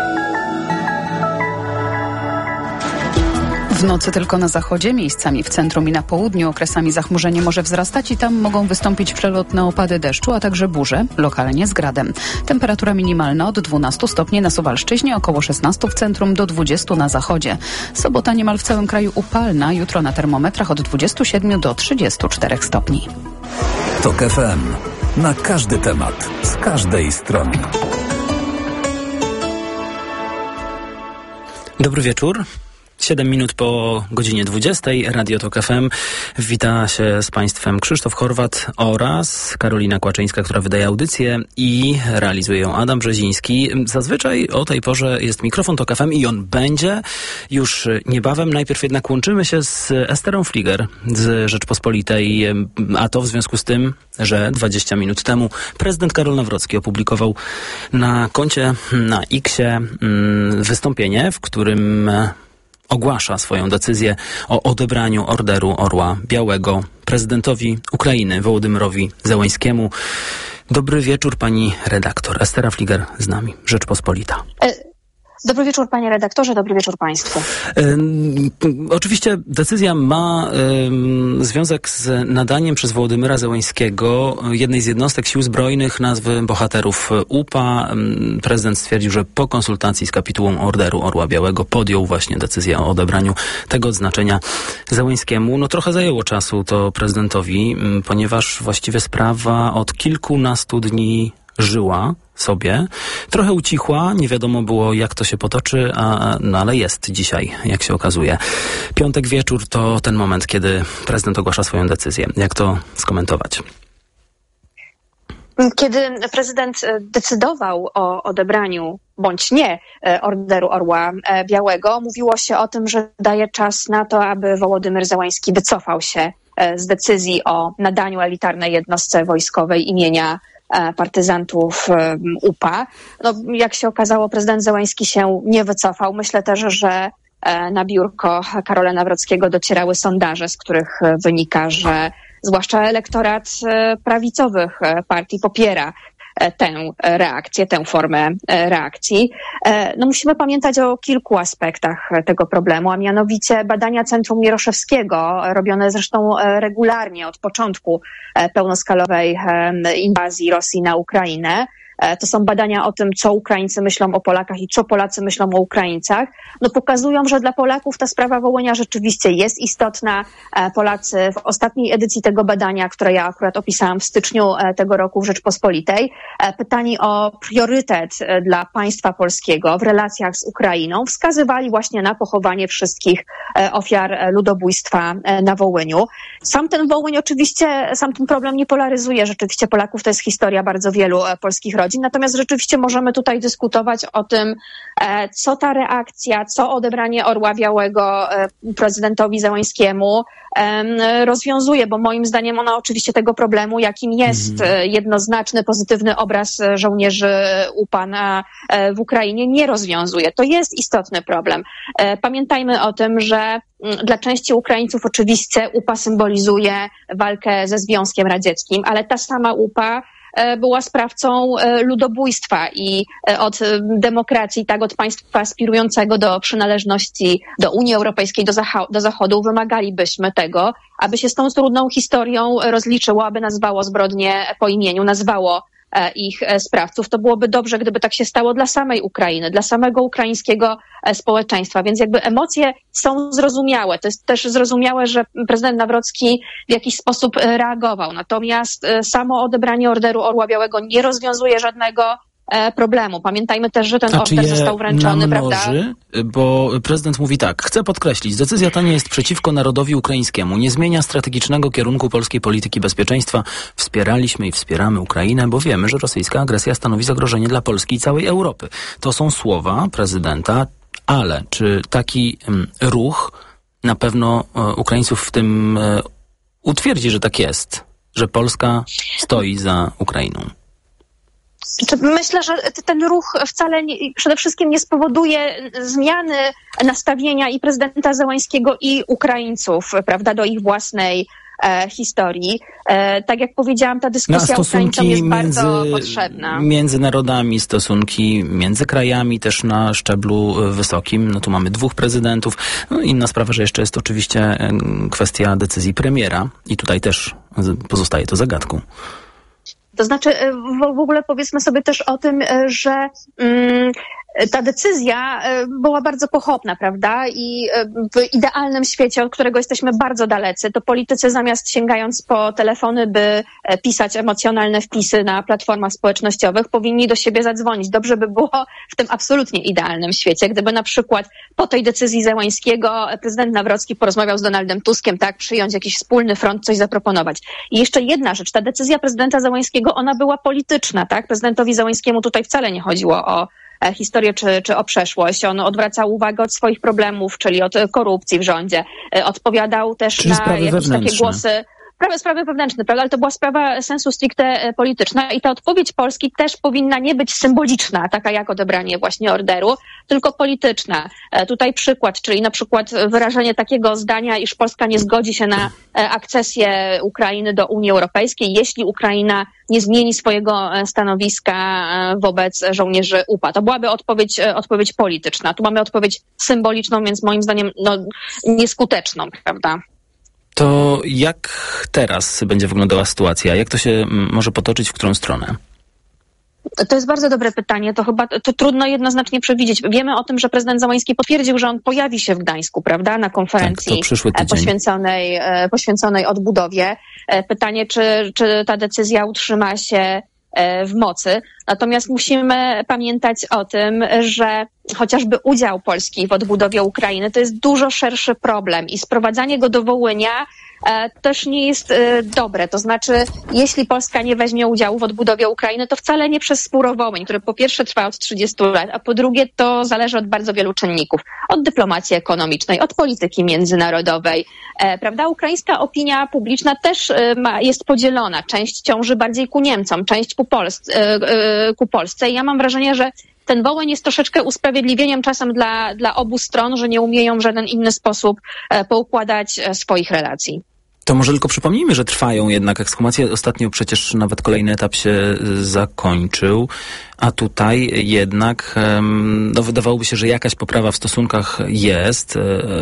W nocy tylko na zachodzie, miejscami w centrum i na południu okresami zachmurzenie może wzrastać i tam mogą wystąpić przelotne opady deszczu, a także burze, lokalnie z gradem. Temperatura minimalna od dwunastu stopni na Suwalszczyźnie, około szesnastu w centrum do dwudziestu na zachodzie. Sobota niemal w całym kraju upalna, jutro na termometrach od dwudziestu siedmiu do trzydziestu czterech stopni. TOK F M. Na każdy temat, z każdej strony. Dobry wieczór. Siedem minut po godzinie dwudziestej. Radio TOK F M. Wita się z Państwem Krzysztof Horwat oraz Karolina Kłaczyńska, która wydaje audycję i realizuje ją Adam Brzeziński. Zazwyczaj o tej porze jest mikrofon TOK F M i on będzie już niebawem. Najpierw jednak łączymy się z Esterą Fliger z Rzeczpospolitej, a to w związku z tym, że dwadzieścia minut temu prezydent Karol Nawrocki opublikował na koncie na X-ie wystąpienie, w którym ogłasza swoją decyzję o odebraniu Orderu Orła Białego prezydentowi Ukrainy Wołodymyrowi Zełańskiemu. Dobry wieczór, pani redaktor. Estera Fliger z nami, Rzeczpospolita. E- Dobry wieczór, panie redaktorze, dobry wieczór państwu. Ym, oczywiście decyzja ma ym, związek z nadaniem przez Wołodymyra Zełańskiego, jednej z jednostek sił zbrojnych, nazwy bohaterów U P A. Ym, prezydent stwierdził, że po konsultacji z kapitułą Orderu Orła Białego podjął właśnie decyzję o odebraniu tego odznaczenia Zełańskiemu. No trochę zajęło czasu to prezydentowi, ym, ponieważ właściwie sprawa od kilkunastu dni żyła sobie. Trochę ucichła, nie wiadomo było, jak to się potoczy, a, no ale jest dzisiaj, jak się okazuje. Piątek wieczór to ten moment, kiedy prezydent ogłasza swoją decyzję. Jak to skomentować? Kiedy prezydent decydował o odebraniu bądź nie Orderu Orła Białego, mówiło się o tym, że daje czas na to, aby Wołodymyr Zełański wycofał się z decyzji o nadaniu elitarnej jednostce wojskowej imienia partyzantów U P A. No, jak się okazało, prezydent Zełański się nie wycofał. Myślę też, że na biurko Karola Nawrockiego docierały sondaże, z których wynika, że zwłaszcza elektorat prawicowych partii popiera tę reakcję, tę formę reakcji. No musimy pamiętać o kilku aspektach tego problemu, a mianowicie badania Centrum Mieroszewskiego, robione zresztą regularnie od początku pełnoskalowej inwazji Rosji na Ukrainę. To są badania o tym, co Ukraińcy myślą o Polakach i co Polacy myślą o Ukraińcach. No pokazują, że dla Polaków ta sprawa Wołynia rzeczywiście jest istotna. Polacy w ostatniej edycji tego badania, które ja akurat opisałam w styczniu tego roku w Rzeczpospolitej, pytani o priorytet dla państwa polskiego w relacjach z Ukrainą, wskazywali właśnie na pochowanie wszystkich ofiar ludobójstwa na Wołyniu. Sam ten Wołyń oczywiście, sam ten problem nie polaryzuje rzeczywiście Polaków. To jest historia bardzo wielu polskich rodzin. Natomiast rzeczywiście możemy tutaj dyskutować o tym, co ta reakcja, co odebranie Orła Białego prezydentowi Zełańskiemu rozwiązuje, bo moim zdaniem ona oczywiście tego problemu, jakim jest mm. jednoznaczny, pozytywny obraz żołnierzy U P A na, w Ukrainie, nie rozwiązuje. To jest istotny problem. Pamiętajmy o tym, że dla części Ukraińców oczywiście U P A symbolizuje walkę ze Związkiem Radzieckim, ale ta sama U P A była sprawcą ludobójstwa i od demokracji, tak od państwa aspirującego do przynależności do Unii Europejskiej, do, Zach- do Zachodu, wymagalibyśmy tego, aby się z tą trudną historią rozliczyło, aby nazwało zbrodnie po imieniu, nazwało ich sprawców. To byłoby dobrze, gdyby tak się stało dla samej Ukrainy, dla samego ukraińskiego społeczeństwa. Więc jakby emocje są zrozumiałe. To jest też zrozumiałe, że prezydent Nawrocki w jakiś sposób reagował. Natomiast samo odebranie Orderu Orła Białego nie rozwiązuje żadnego problemu. Pamiętajmy też, że ten order został wręczony, prawda? Bo prezydent mówi tak, chcę podkreślić, decyzja ta nie jest przeciwko narodowi ukraińskiemu, nie zmienia strategicznego kierunku polskiej polityki bezpieczeństwa. Wspieraliśmy i wspieramy Ukrainę, bo wiemy, że rosyjska agresja stanowi zagrożenie dla Polski i całej Europy. To są słowa prezydenta, ale czy taki um, ruch na pewno um, Ukraińców w tym um, utwierdzi, że tak jest, że Polska stoi za Ukrainą? Myślę, że ten ruch wcale nie, przede wszystkim nie spowoduje zmiany nastawienia i prezydenta Zełańskiego, i Ukraińców, prawda, do ich własnej e, historii. E, tak jak powiedziałam, ta dyskusja no, Ukraińcom jest między, bardzo potrzebna. Między narodami, stosunki między krajami też na szczeblu wysokim. No tu mamy dwóch prezydentów. No, inna sprawa, że jeszcze jest oczywiście kwestia decyzji premiera i tutaj też pozostaje to zagadką. To znaczy, w ogóle powiedzmy sobie też o tym, że mm, ta decyzja była bardzo pochopna, prawda? I w idealnym świecie, od którego jesteśmy bardzo dalecy, to politycy zamiast sięgając po telefony, by pisać emocjonalne wpisy na platformach społecznościowych, powinni do siebie zadzwonić. Dobrze by było w tym absolutnie idealnym świecie, gdyby na przykład po tej decyzji Zełańskiego prezydent Nawrocki porozmawiał z Donaldem Tuskiem, tak, przyjąć jakiś wspólny front, coś zaproponować. I jeszcze jedna rzecz, ta decyzja prezydenta Zełańskiego, ona była polityczna, tak? Prezydentowi Zełańskiemu tutaj wcale nie chodziło o historię czy, czy o przeszłość. On odwracał uwagę od swoich problemów, czyli od korupcji w rządzie. Odpowiadał też czyli na jakieś wewnętrzne. Takie głosy. Sprawy, sprawy wewnętrzne, prawda? Ale to była sprawa sensu stricte polityczna i ta odpowiedź Polski też powinna nie być symboliczna, taka jak odebranie właśnie orderu, tylko polityczna. Tutaj przykład, czyli na przykład wyrażenie takiego zdania, iż Polska nie zgodzi się na akcesję Ukrainy do Unii Europejskiej, jeśli Ukraina nie zmieni swojego stanowiska wobec żołnierzy U P A. To byłaby odpowiedź, odpowiedź polityczna. Tu mamy odpowiedź symboliczną, więc moim zdaniem no, nieskuteczną, prawda? To jak teraz będzie wyglądała sytuacja? Jak to się może potoczyć, w którą stronę? To jest bardzo dobre pytanie. To chyba to trudno jednoznacznie przewidzieć. Wiemy o tym, że prezydent Zełański potwierdził, że on pojawi się w Gdańsku, prawda, na konferencji tak, poświęconej, poświęconej odbudowie. Pytanie, czy, czy ta decyzja utrzyma się w mocy. Natomiast musimy pamiętać o tym, że chociażby udział Polski w odbudowie Ukrainy to jest dużo szerszy problem i sprowadzanie go do Wołynia też nie jest dobre. To znaczy, jeśli Polska nie weźmie udziału w odbudowie Ukrainy, to wcale nie przez spór o Wołyń, który po pierwsze trwa od trzydziestu lat, a po drugie to zależy od bardzo wielu czynników. Od dyplomacji ekonomicznej, od polityki międzynarodowej. Prawda? Ukraińska opinia publiczna też ma, jest podzielona. Część ciąży bardziej ku Niemcom, część ku, Polsce, ku Polsce. I ja mam wrażenie, że ten Wołyń jest troszeczkę usprawiedliwieniem czasem dla, dla obu stron, że nie umieją w żaden inny sposób poukładać swoich relacji. To może tylko przypomnijmy, że trwają jednak ekshumacje. Ostatnio przecież nawet kolejny etap się zakończył, a tutaj jednak no, wydawałoby się, że jakaś poprawa w stosunkach jest,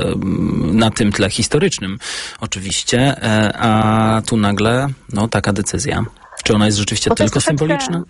na tym tle historycznym oczywiście, a tu nagle no, taka decyzja. Czy ona jest rzeczywiście tylko jest symboliczna?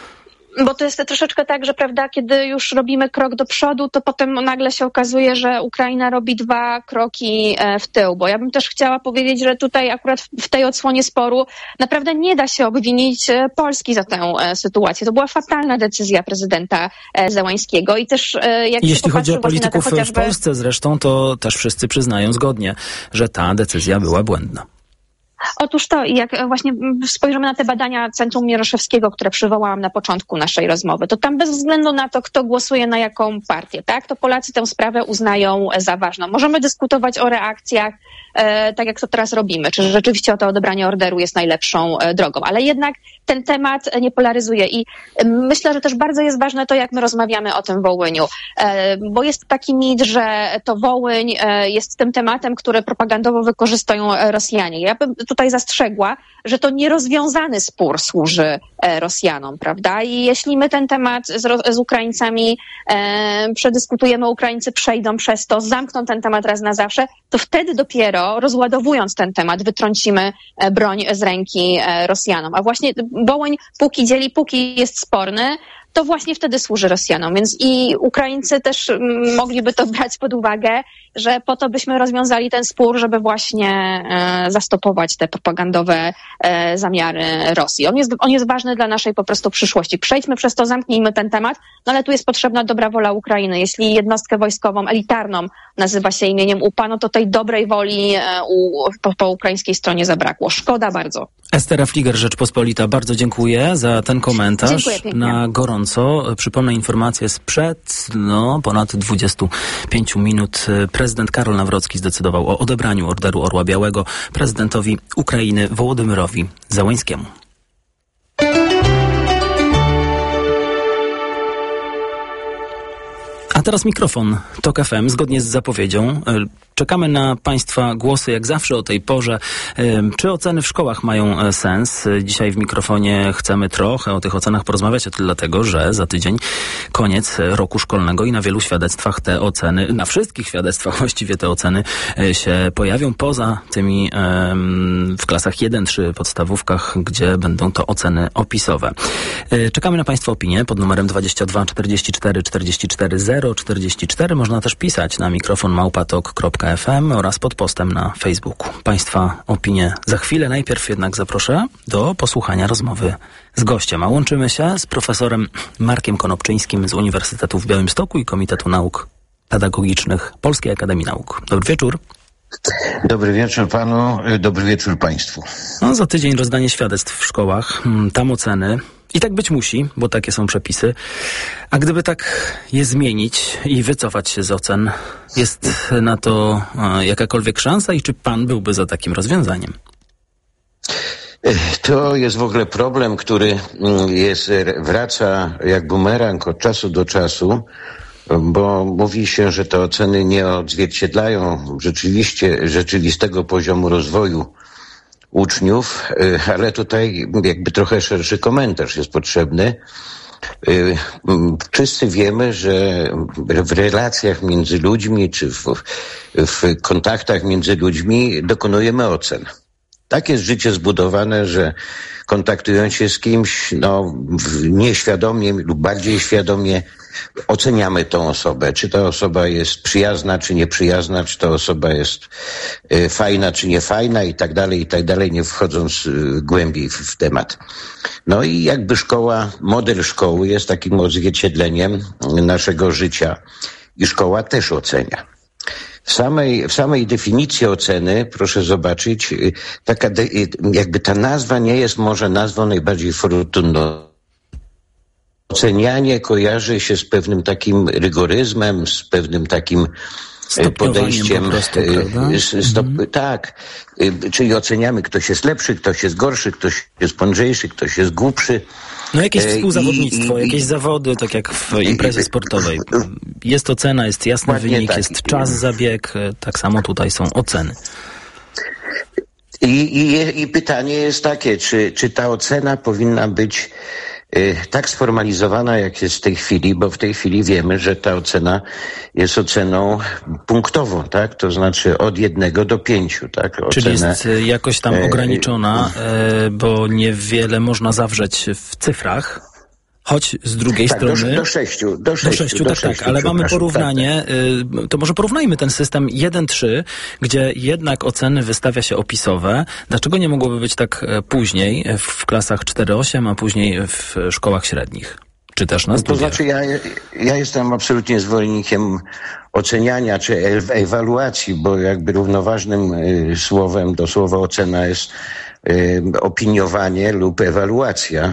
Bo to jest troszeczkę tak, że prawda, kiedy już robimy krok do przodu, to potem nagle się okazuje, że Ukraina robi dwa kroki w tył. Bo ja bym też chciała powiedzieć, że tutaj akurat w tej odsłonie sporu naprawdę nie da się obwinić Polski za tę sytuację. To była fatalna decyzja prezydenta Zełańskiego i też jak jeśli chodzi o polityków to chociażby... w Polsce zresztą, to też wszyscy przyznają zgodnie, że ta decyzja była błędna. Otóż to, jak właśnie spojrzymy na te badania Centrum Mieroszewskiego, które przywołałam na początku naszej rozmowy, to tam bez względu na to, kto głosuje na jaką partię, tak, to Polacy tę sprawę uznają za ważną. Możemy dyskutować o reakcjach, e, tak jak to teraz robimy, czy rzeczywiście o to odebranie orderu jest najlepszą e, drogą, ale jednak ten temat nie polaryzuje i myślę, że też bardzo jest ważne to, jak my rozmawiamy o tym Wołyniu, e, bo jest taki mit, że to Wołyń e, jest tym tematem, który propagandowo wykorzystują Rosjanie. Ja bym tutaj zastrzegła, że to nierozwiązany spór służy e, Rosjanom, prawda? I jeśli my ten temat z, z Ukraińcami e, przedyskutujemy, Ukraińcy przejdą przez to, zamkną ten temat raz na zawsze, to wtedy dopiero rozładowując ten temat wytrącimy e, broń z ręki e, Rosjanom. A właśnie Wołyń póki dzieli, póki jest sporny, to właśnie wtedy służy Rosjanom. Więc i Ukraińcy też m, mogliby to brać pod uwagę, że po to byśmy rozwiązali ten spór, żeby właśnie e, zastopować te propagandowe e, zamiary Rosji. On jest, on jest ważny dla naszej po prostu przyszłości. Przejdźmy przez to, zamknijmy ten temat, no ale tu jest potrzebna dobra wola Ukrainy. Jeśli jednostkę wojskową, elitarną nazywa się imieniem U P A, no to tej dobrej woli e, u, po, po ukraińskiej stronie zabrakło. Szkoda bardzo. Estera Fliger, Rzeczpospolita, bardzo dziękuję za ten komentarz. Dziękuję pięknie. Na gorąco. Przypomnę informację sprzed no, ponad dwudziestu pięciu minut. Prezydent Karol Nawrocki zdecydował o odebraniu Orderu Orła Białego prezydentowi Ukrainy Wołodymyrowi Zełańskiemu. A teraz mikrofon TOK F M. Zgodnie z zapowiedzią czekamy na Państwa głosy, jak zawsze o tej porze. Czy oceny w szkołach mają sens? Dzisiaj w mikrofonie chcemy trochę o tych ocenach porozmawiać, a to dlatego, że za tydzień koniec roku szkolnego i na wielu świadectwach te oceny, na wszystkich świadectwach właściwie te oceny się pojawią, poza tymi w klasach jeden trzy podstawówkach, gdzie będą to oceny opisowe. Czekamy na Państwa opinie pod numerem dwadzieścia dwa czterdzieści cztery czterdzieści cztery zero czterdzieści cztery. Można też pisać na mikrofon małpa tok kropka f m oraz pod postem na Facebooku. Państwa opinie za chwilę. Najpierw jednak zaproszę do posłuchania rozmowy z gościem. A łączymy się z profesorem Markiem Konopczyńskim z Uniwersytetu w Białymstoku i Komitetu Nauk Pedagogicznych Polskiej Akademii Nauk. Dobry wieczór. Dobry wieczór panu, dobry wieczór państwu. No, za tydzień rozdanie świadectw w szkołach, tam oceny. I tak być musi, bo takie są przepisy. A gdyby tak je zmienić i wycofać się z ocen, jest na to jakakolwiek szansa i czy pan byłby za takim rozwiązaniem? To jest w ogóle problem, który jest, wraca jak bumerang od czasu do czasu, bo mówi się, że te oceny nie odzwierciedlają rzeczywiście rzeczywistego poziomu rozwoju uczniów, ale tutaj jakby trochę szerszy komentarz jest potrzebny. Wszyscy wiemy, że w relacjach między ludźmi czy w, w kontaktach między ludźmi dokonujemy ocen. Tak jest życie zbudowane, że kontaktując się z kimś, no, nieświadomie lub bardziej świadomie oceniamy tą osobę. Czy ta osoba jest przyjazna, czy nieprzyjazna, czy ta osoba jest y, fajna, czy niefajna i tak dalej, i tak dalej, nie wchodząc y, głębiej w, w temat. No i jakby szkoła, model szkoły jest takim odzwierciedleniem naszego życia i szkoła też ocenia. W samej, w samej definicji oceny, proszę zobaczyć, taka de, jakby ta nazwa nie jest może nazwą najbardziej fortunną. Ocenianie kojarzy się z pewnym takim rygoryzmem, z pewnym takim podejściem. Po prostu, stop, mm. Tak, czyli oceniamy, ktoś jest lepszy, ktoś jest gorszy, ktoś jest mądrzejszy, ktoś jest głupszy. No jakieś współzawodnictwo, I, i, jakieś i, zawody, tak jak w imprezie sportowej. Jest ocena, jest jasny wynik, tak. Jest czas, zabieg, tak samo tutaj są oceny. I, i, i pytanie jest takie, czy, czy ta ocena powinna być y, tak sformalizowana, jak jest w tej chwili, bo w tej chwili wiemy, że ta ocena jest oceną punktową, tak? To znaczy od jednego do pięciu, tak? Ocenę, czyli jest jakoś tam ograniczona, y, bo niewiele można zawrzeć w cyfrach. Choć z drugiej tak, strony... Do, do sześciu. Do sześciu, do sześciu do tak, sześciu, tak, ale mamy porównanie, tak, tak. To może porównajmy ten system jeden trzy, gdzie jednak oceny wystawia się opisowe. Dlaczego nie mogłoby być tak później w klasach cztery osiem, a później w szkołach średnich? Czy też na studiach? To znaczy ja, ja jestem absolutnie zwolennikiem oceniania czy ewaluacji, bo jakby równoważnym y, słowem do słowa ocena jest y, opiniowanie lub ewaluacja.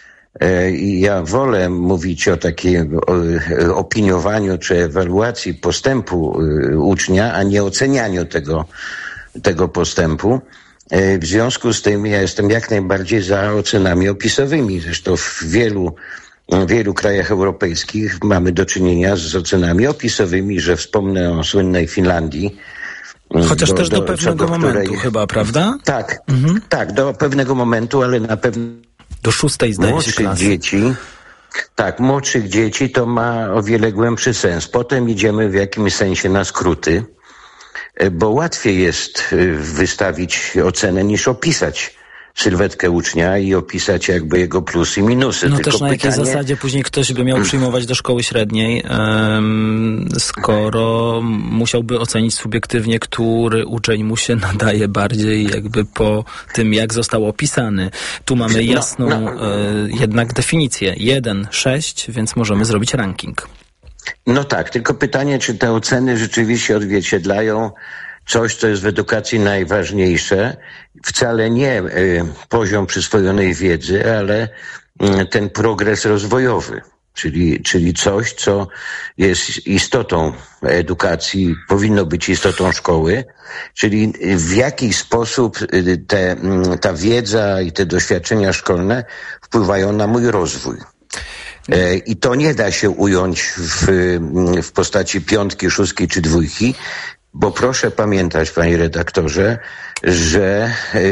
I ja wolę mówić o takim opiniowaniu czy ewaluacji postępu ucznia, a nie ocenianiu tego, tego postępu. W związku z tym ja jestem jak najbardziej za ocenami opisowymi. Zresztą w wielu, w wielu krajach europejskich mamy do czynienia z ocenami opisowymi, że wspomnę o słynnej Finlandii. Chociaż do, też do, do pewnego do momentu której... chyba, prawda? Tak, mhm. tak, do pewnego momentu, ale na pewno do szóstej zdaje młodszych się klasy. dzieci, tak, młodszych dzieci to ma o wiele głębszy sens. Potem idziemy w jakimś sensie na skróty, bo łatwiej jest wystawić ocenę niż opisać sylwetkę ucznia i opisać jakby jego plusy i minusy. No Tylko też na pytanie... jakiej zasadzie później ktoś by miał przyjmować do szkoły średniej, um, skoro musiałby ocenić subiektywnie, który uczeń mu się nadaje bardziej jakby po tym, jak został opisany. Tu mamy jasną no, no. E, jednak definicję. jeden sześć, więc możemy zrobić ranking. No tak, tylko pytanie, czy te oceny rzeczywiście odzwierciedlają coś, co jest w edukacji najważniejsze. Wcale nie y, poziom przyswojonej wiedzy, ale y, ten progres rozwojowy, czyli, czyli coś, co jest istotą edukacji, powinno być istotą szkoły, czyli w jaki sposób te, ta wiedza i te doświadczenia szkolne wpływają na mój rozwój. I to nie da się ująć w, w postaci piątki, szóstki czy dwójki, bo proszę pamiętać, panie redaktorze, że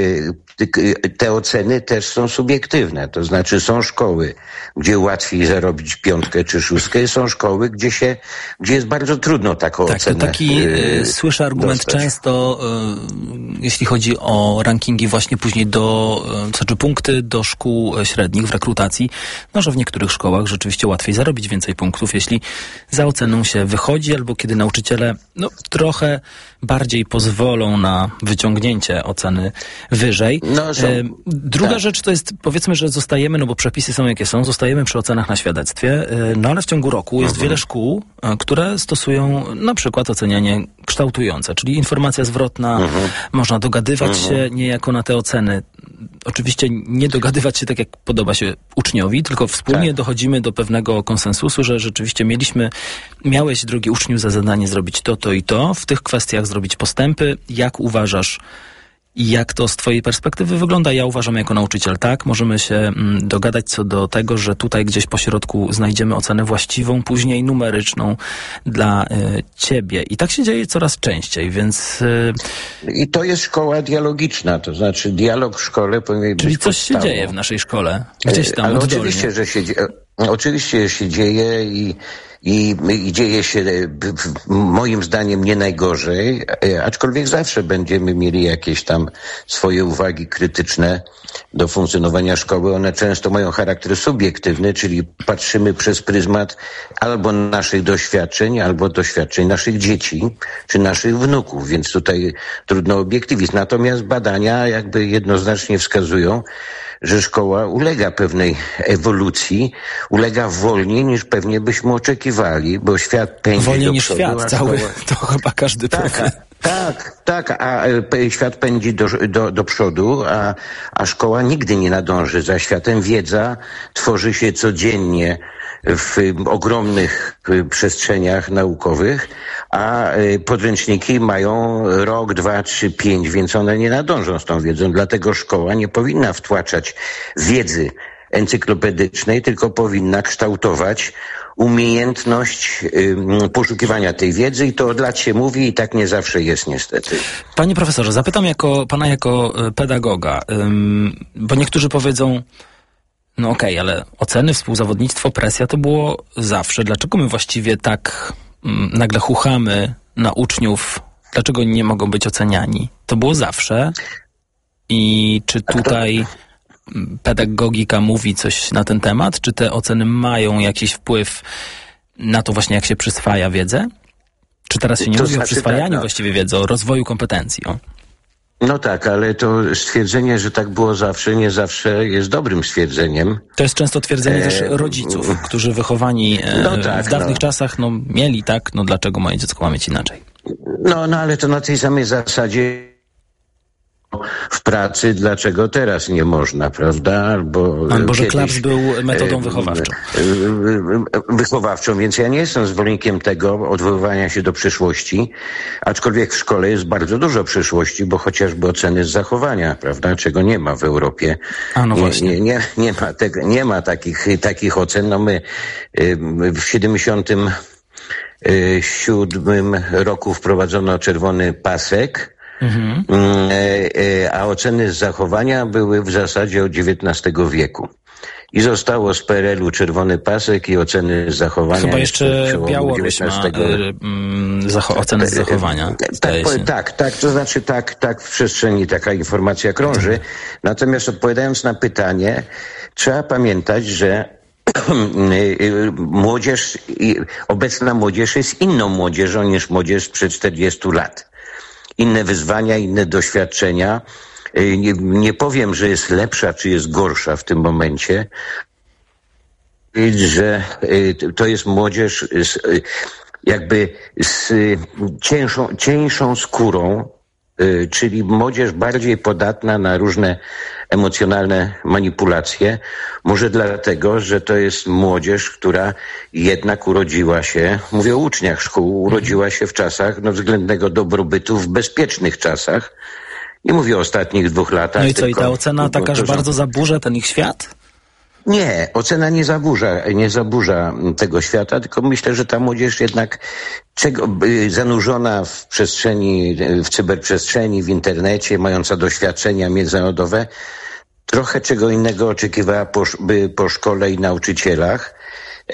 te oceny też są subiektywne. To znaczy są szkoły, gdzie łatwiej zarobić piątkę czy szóstkę, są szkoły, gdzie się, gdzie jest bardzo trudno taką tak, ocenę to taki yy, słyszę argument dostać. często, yy, jeśli chodzi o rankingi właśnie później do, yy, znaczy punkty do szkół średnich w rekrutacji, no że w niektórych szkołach rzeczywiście łatwiej zarobić więcej punktów, jeśli za oceną się wychodzi, albo kiedy nauczyciele no trochę bardziej pozwolą na wyciągnięcie oceny wyżej. No, są, e, druga tak. rzecz to jest, powiedzmy, że zostajemy, no bo przepisy są jakie są, zostajemy przy ocenach na świadectwie, e, no ale w ciągu roku jest mhm. wiele szkół, e, które stosują na przykład ocenianie kształtujące, czyli informacja zwrotna, mhm. można dogadywać mhm. się niejako na te oceny. Oczywiście nie dogadywać się tak, jak podoba się uczniowi, tylko wspólnie tak. dochodzimy do pewnego konsensusu, że rzeczywiście mieliśmy, miałeś, drogi uczniu, za zadanie zrobić to, to i to, w tych kwestiach zrobić postępy. Jak uważasz, jak to z twojej perspektywy wygląda? Ja uważam jako nauczyciel tak. Możemy się mm, dogadać co do tego, że tutaj gdzieś po środku znajdziemy ocenę właściwą, później numeryczną dla y, ciebie. I tak się dzieje coraz częściej, więc... Y, I to jest szkoła dialogiczna, to znaczy dialog w szkole powinien być Czyli coś podstawą. się dzieje w naszej szkole, gdzieś tam Ale oddolnie. oczywiście, że się dzieje. Oczywiście się dzieje i, i, i dzieje się moim zdaniem nie najgorzej, aczkolwiek zawsze będziemy mieli jakieś tam swoje uwagi krytyczne do funkcjonowania szkoły. One często mają charakter subiektywny, czyli patrzymy przez pryzmat albo naszych doświadczeń, albo doświadczeń naszych dzieci, czy naszych wnuków, więc tutaj trudno obiektywizm. Natomiast badania jakby jednoznacznie wskazują, że szkoła ulega pewnej ewolucji, ulega wolniej niż pewnie byśmy oczekiwali. poszukiwali, bo świat pędzi Wolniej do niż przodu, świat a cały, szkoła... to chyba każdy tak, powie. Tak, tak, a świat pędzi do, do, do przodu, a, a szkoła nigdy nie nadąży za światem. Wiedza tworzy się codziennie w ogromnych przestrzeniach naukowych, a podręczniki mają rok, dwa, trzy, pięć, więc one nie nadążą z tą wiedzą. Dlatego szkoła nie powinna wtłaczać wiedzy encyklopedycznej, tylko powinna kształtować umiejętność y, poszukiwania tej wiedzy i to od lat się mówi i tak nie zawsze jest niestety. Panie profesorze, zapytam jako, pana jako pedagoga, ym, bo niektórzy powiedzą, no okej, okay, ale oceny, współzawodnictwo, presja to było zawsze. Dlaczego my właściwie tak ym, nagle chuchamy na uczniów? Dlaczego nie mogą być oceniani? To było zawsze. I czy tutaj pedagogika mówi coś na ten temat? Czy te oceny mają jakiś wpływ na to właśnie, jak się przyswaja wiedzę? Czy teraz się nie to mówi znaczy, o przyswajaniu tak, no. właściwie wiedzy, o rozwoju kompetencji? O. No tak, ale to stwierdzenie, że tak było zawsze, nie zawsze jest dobrym stwierdzeniem. To jest często twierdzenie e... też rodziców, którzy wychowani e, no tak, w dawnych no. czasach no, mieli tak, no dlaczego moje dziecko ma mieć inaczej? No, no ale to na tej samej zasadzie w pracy, dlaczego teraz nie można, prawda? Albo, Albo że kiedyś, klaps był metodą wychowawczą. Wychowawczą, więc ja nie jestem zwolennikiem tego odwoływania się do przyszłości, aczkolwiek w szkole jest bardzo dużo przyszłości, bo chociażby oceny z zachowania, prawda? Czego nie ma w Europie. A no nie, właśnie. Nie, nie, nie, ma, tego, nie ma takich, takich ocen. No my w siedemdziesiątym siódmym roku wprowadzono czerwony pasek, Mhm. a oceny z zachowania były w zasadzie od dziewiętnastego wieku. I zostało z P R L u czerwony pasek i oceny z zachowania. Chyba jeszcze Białoruś ma zacho- oceny z zachowania. Tak, tak, tak, to znaczy tak, tak w przestrzeni taka informacja krąży. Natomiast odpowiadając na pytanie, trzeba pamiętać, że młodzież, obecna młodzież jest inną młodzieżą niż młodzież sprzed czterdziestu lat. Inne wyzwania, inne doświadczenia. Nie, nie powiem, że jest lepsza, czy jest gorsza w tym momencie, że to jest młodzież z, jakby z cieńszą, cieńszą skórą, czyli młodzież bardziej podatna na różne emocjonalne manipulacje. Może dlatego, że to jest młodzież, która jednak urodziła się, mówię o uczniach szkół, urodziła się w czasach no, względnego dobrobytu, w bezpiecznych czasach. Nie mówię o ostatnich dwóch latach. No i co, tylko, i ta ocena taka aż bardzo zaburza ten ich świat? Nie, ocena nie zaburza, nie zaburza tego świata, tylko myślę, że ta młodzież jednak czego, zanurzona w przestrzeni, w cyberprzestrzeni, w internecie, mająca doświadczenia międzynarodowe, trochę czego innego oczekiwała po, po szkole i nauczycielach.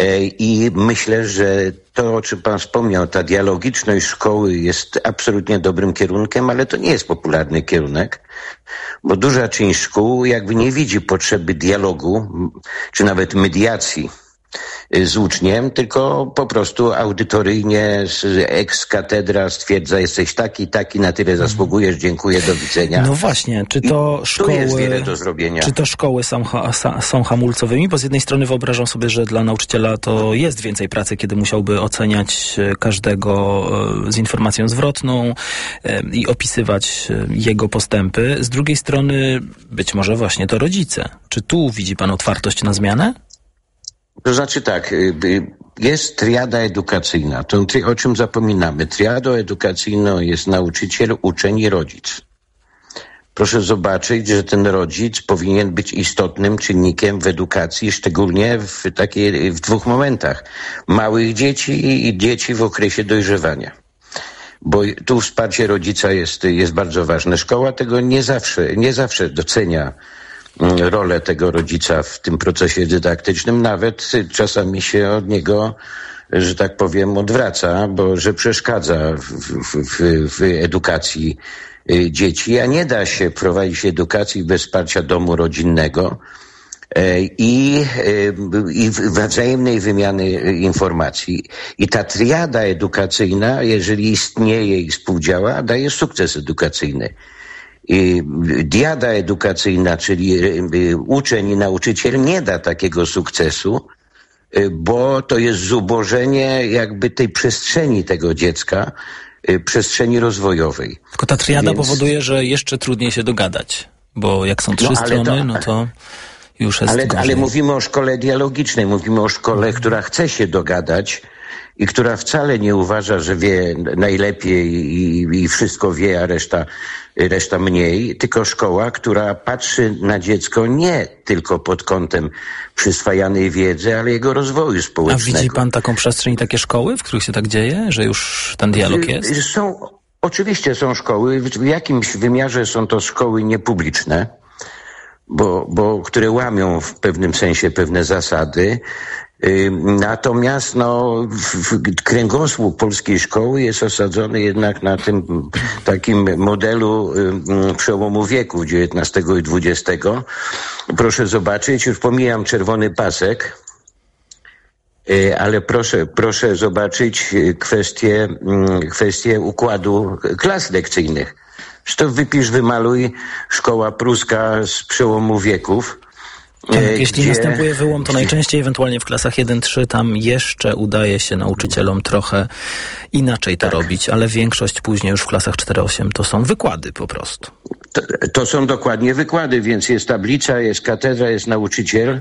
I myślę, że to, o czym pan wspomniał, ta dialogiczność szkoły jest absolutnie dobrym kierunkiem, ale to nie jest popularny kierunek, bo duża część szkół jakby nie widzi potrzeby dialogu, czy nawet mediacji z uczniem, tylko po prostu audytoryjnie z ex-katedra stwierdza, jesteś taki, taki, na tyle zasługujesz, dziękuję, do widzenia. No właśnie, czy to I szkoły, tu jest wiele do zrobienia. Czy to szkoły są, ha, są hamulcowymi? Bo z jednej strony wyobrażam sobie, że dla nauczyciela to jest więcej pracy, kiedy musiałby oceniać każdego z informacją zwrotną i opisywać jego postępy. Z drugiej strony być może właśnie to rodzice. Czy tu widzi pan otwartość na zmianę? To znaczy tak, jest triada edukacyjna, to o czym zapominamy. Triadą edukacyjną jest nauczyciel, uczeń i rodzic. Proszę zobaczyć, że ten rodzic powinien być istotnym czynnikiem w edukacji, szczególnie w takiej, w dwóch momentach. Małych dzieci i dzieci w okresie dojrzewania. Bo tu wsparcie rodzica jest, jest bardzo ważne. Szkoła tego nie zawsze, nie zawsze docenia rolę tego rodzica w tym procesie dydaktycznym, nawet czasami się od niego, że tak powiem, odwraca, bo że przeszkadza w, w, w, w edukacji dzieci, a nie da się prowadzić edukacji bez wsparcia domu rodzinnego i, i wzajemnej wymiany informacji. I ta triada edukacyjna, jeżeli istnieje i współdziała, daje sukces edukacyjny. I diada edukacyjna, czyli uczeń i nauczyciel, nie da takiego sukcesu, bo to jest zubożenie jakby tej przestrzeni tego dziecka, przestrzeni rozwojowej. Tylko ta triada Więc... powoduje, że jeszcze trudniej się dogadać, bo jak są trzy no, strony, to... no to już jest ale, gorzej. ale mówimy o szkole dialogicznej, mówimy o szkole, która chce się dogadać i która wcale nie uważa, że wie najlepiej i, i wszystko wie, a reszta, reszta mniej, tylko szkoła, która patrzy na dziecko nie tylko pod kątem przyswajanej wiedzy, ale jego rozwoju społecznego. A widzi pan taką przestrzeń i takie szkoły, w których się tak dzieje, że już ten dialog jest? Są, oczywiście są szkoły, w jakimś wymiarze są to szkoły niepubliczne, bo, bo które łamią w pewnym sensie pewne zasady. Natomiast no, kręgosłup polskiej szkoły jest osadzony jednak na tym takim modelu przełomu wieków dziewiętnastego i dwudziestego. Proszę zobaczyć, już pomijam czerwony pasek, ale proszę, proszę zobaczyć kwestię, kwestię układu klas lekcyjnych. To wypisz, wymaluj szkoła pruska z przełomu wieków. Tak, jeśli gdzie, następuje wyłom, to najczęściej ewentualnie w klasach jeden trzy tam jeszcze udaje się nauczycielom trochę inaczej to tak. robić, ale większość później już w klasach cztery osiem to są wykłady po prostu. To, to są dokładnie wykłady, więc jest tablica, jest katedra, jest nauczyciel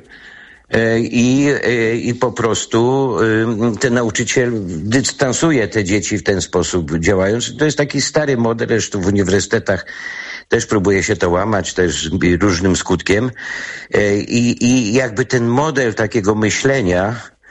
i, i po prostu ten nauczyciel dystansuje te dzieci w ten sposób działając. To jest taki stary model, zresztą w uniwersytetach też próbuje się to łamać, też różnym skutkiem. I, i jakby ten model takiego myślenia,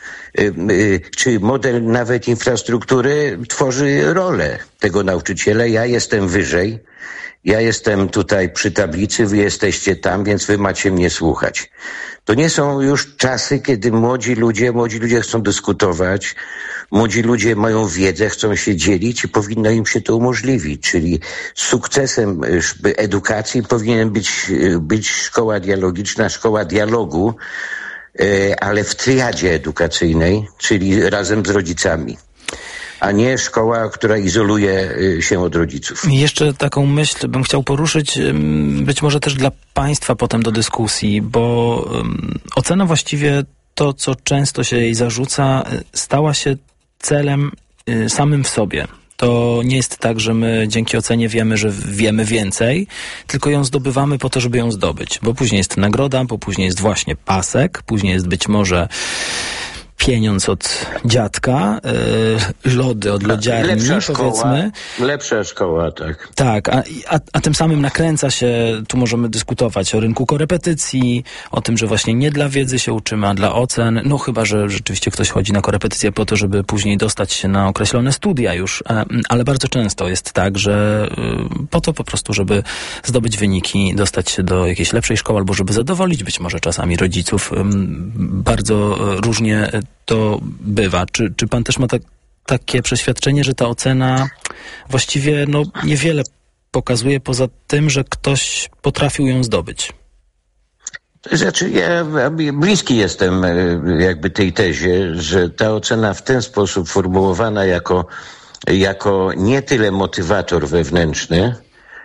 czy model nawet infrastruktury tworzy rolę tego nauczyciela. Ja jestem wyżej, ja jestem tutaj przy tablicy, wy jesteście tam, więc wy macie mnie słuchać. To nie są już czasy, kiedy młodzi ludzie, młodzi ludzie chcą dyskutować, młodzi ludzie mają wiedzę, chcą się dzielić i powinno im się to umożliwić. Czyli sukcesem edukacji powinien być, być szkoła dialogiczna, szkoła dialogu, ale w triadzie edukacyjnej, czyli razem z rodzicami, a nie szkoła, która izoluje się od rodziców. I jeszcze taką myśl bym chciał poruszyć, być może też dla państwa potem do dyskusji, bo ocena właściwie to, co często się jej zarzuca, stała się celem samym w sobie. To nie jest tak, że my dzięki ocenie wiemy, że wiemy więcej, tylko ją zdobywamy po to, żeby ją zdobyć. Bo później jest nagroda, bo później jest właśnie pasek, później jest być może pieniądz od dziadka, yy, lody od lodziarni, lepsza szkoła, powiedzmy. Lepsza szkoła, tak. Tak, a, a, a tym samym nakręca się, tu możemy dyskutować o rynku korepetycji, o tym, że właśnie nie dla wiedzy się uczymy, a dla ocen, no chyba, że rzeczywiście ktoś chodzi na korepetycję po to, żeby później dostać się na określone studia już, ale bardzo często jest tak, że po to po prostu, żeby zdobyć wyniki, dostać się do jakiejś lepszej szkoły, albo żeby zadowolić być może czasami rodziców. Bardzo różnie to bywa. Czy, czy pan też ma tak, takie przeświadczenie, że ta ocena właściwie no, niewiele pokazuje poza tym, że ktoś potrafił ją zdobyć? Znaczy, ja bliski jestem jakby tej tezie, że ta ocena w ten sposób formułowana jako, jako nie tyle motywator wewnętrzny,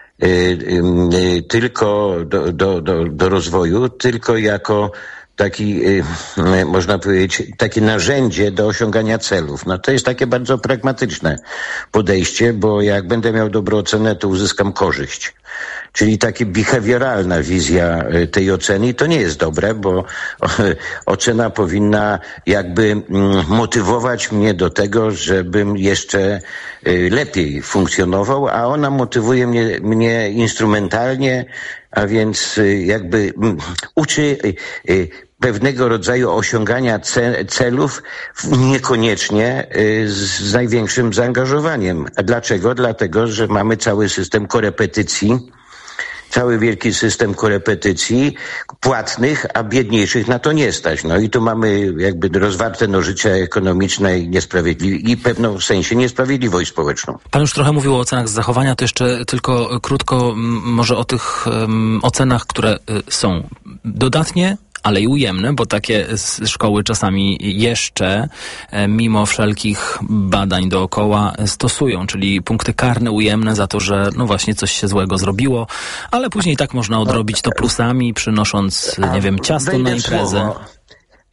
tylko do, do, do, do rozwoju, tylko jako taki, można powiedzieć, takie narzędzie do osiągania celów. No to jest takie bardzo pragmatyczne podejście, bo jak będę miał dobrą ocenę, to uzyskam korzyść. Czyli taka behawioralna wizja tej oceny i to nie jest dobre, bo ocena powinna jakby motywować mnie do tego, żebym jeszcze lepiej funkcjonował, a ona motywuje mnie, mnie instrumentalnie, a więc jakby uczy pewnego rodzaju osiągania celów niekoniecznie z największym zaangażowaniem. A dlaczego? Dlatego, że mamy cały system korepetycji, cały wielki system korepetycji płatnych, a biedniejszych na to nie stać. No i tu mamy jakby rozwarte nożyce ekonomiczne i niesprawiedliwe i pewną w sensie niesprawiedliwość społeczną. Pan już trochę mówił o ocenach z zachowania, to jeszcze tylko krótko może o tych um, ocenach, które y, są dodatnie, ale i ujemne, bo takie szkoły czasami jeszcze, mimo wszelkich badań dookoła, stosują, czyli punkty karne ujemne za to, że no właśnie coś się złego zrobiło, ale później tak można odrobić to plusami, przynosząc, nie wiem, ciasto na imprezę. Słowo.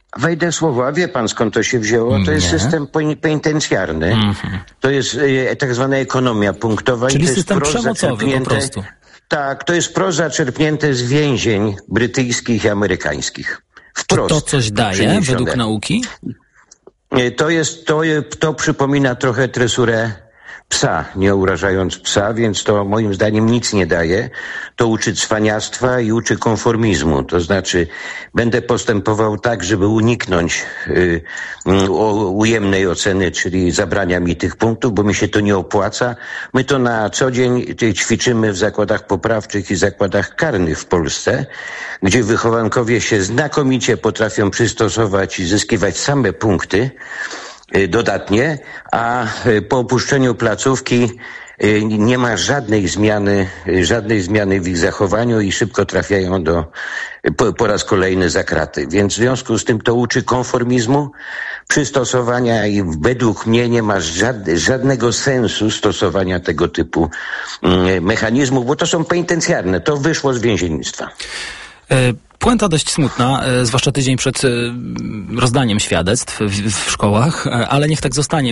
Wejdę słowo, a wie pan skąd to się wzięło? To jest Nie. system penitencjarny. Mhm. To jest e, tak zwana ekonomia punktowa. Czyli i to system jest przemocowy po prostu. Tak, to jest pro zaczerpnięte z więzień brytyjskich i amerykańskich. Wprost. Czy to coś daje przeniesione. według nauki? To jest, to, to przypomina trochę tresurę psa, nie urażając psa, więc to moim zdaniem nic nie daje. To uczy cwaniactwa i uczy konformizmu. To znaczy będę postępował tak, żeby uniknąć y, u, ujemnej oceny, czyli zabrania mi tych punktów, bo mi się to nie opłaca. My to na co dzień ćwiczymy w zakładach poprawczych i zakładach karnych w Polsce, gdzie wychowankowie się znakomicie potrafią przystosować i zyskiwać same punkty dodatnie, a po opuszczeniu placówki nie ma żadnej zmiany, żadnej zmiany w ich zachowaniu i szybko trafiają do, po, po raz kolejny za kraty. Więc w związku z tym to uczy konformizmu, przystosowania i według mnie nie ma żad, żadnego sensu stosowania tego typu mechanizmów, bo to są penitencjarne, to wyszło z więziennictwa. Puenta dość smutna, zwłaszcza tydzień przed rozdaniem świadectw w, w szkołach, ale niech tak zostanie.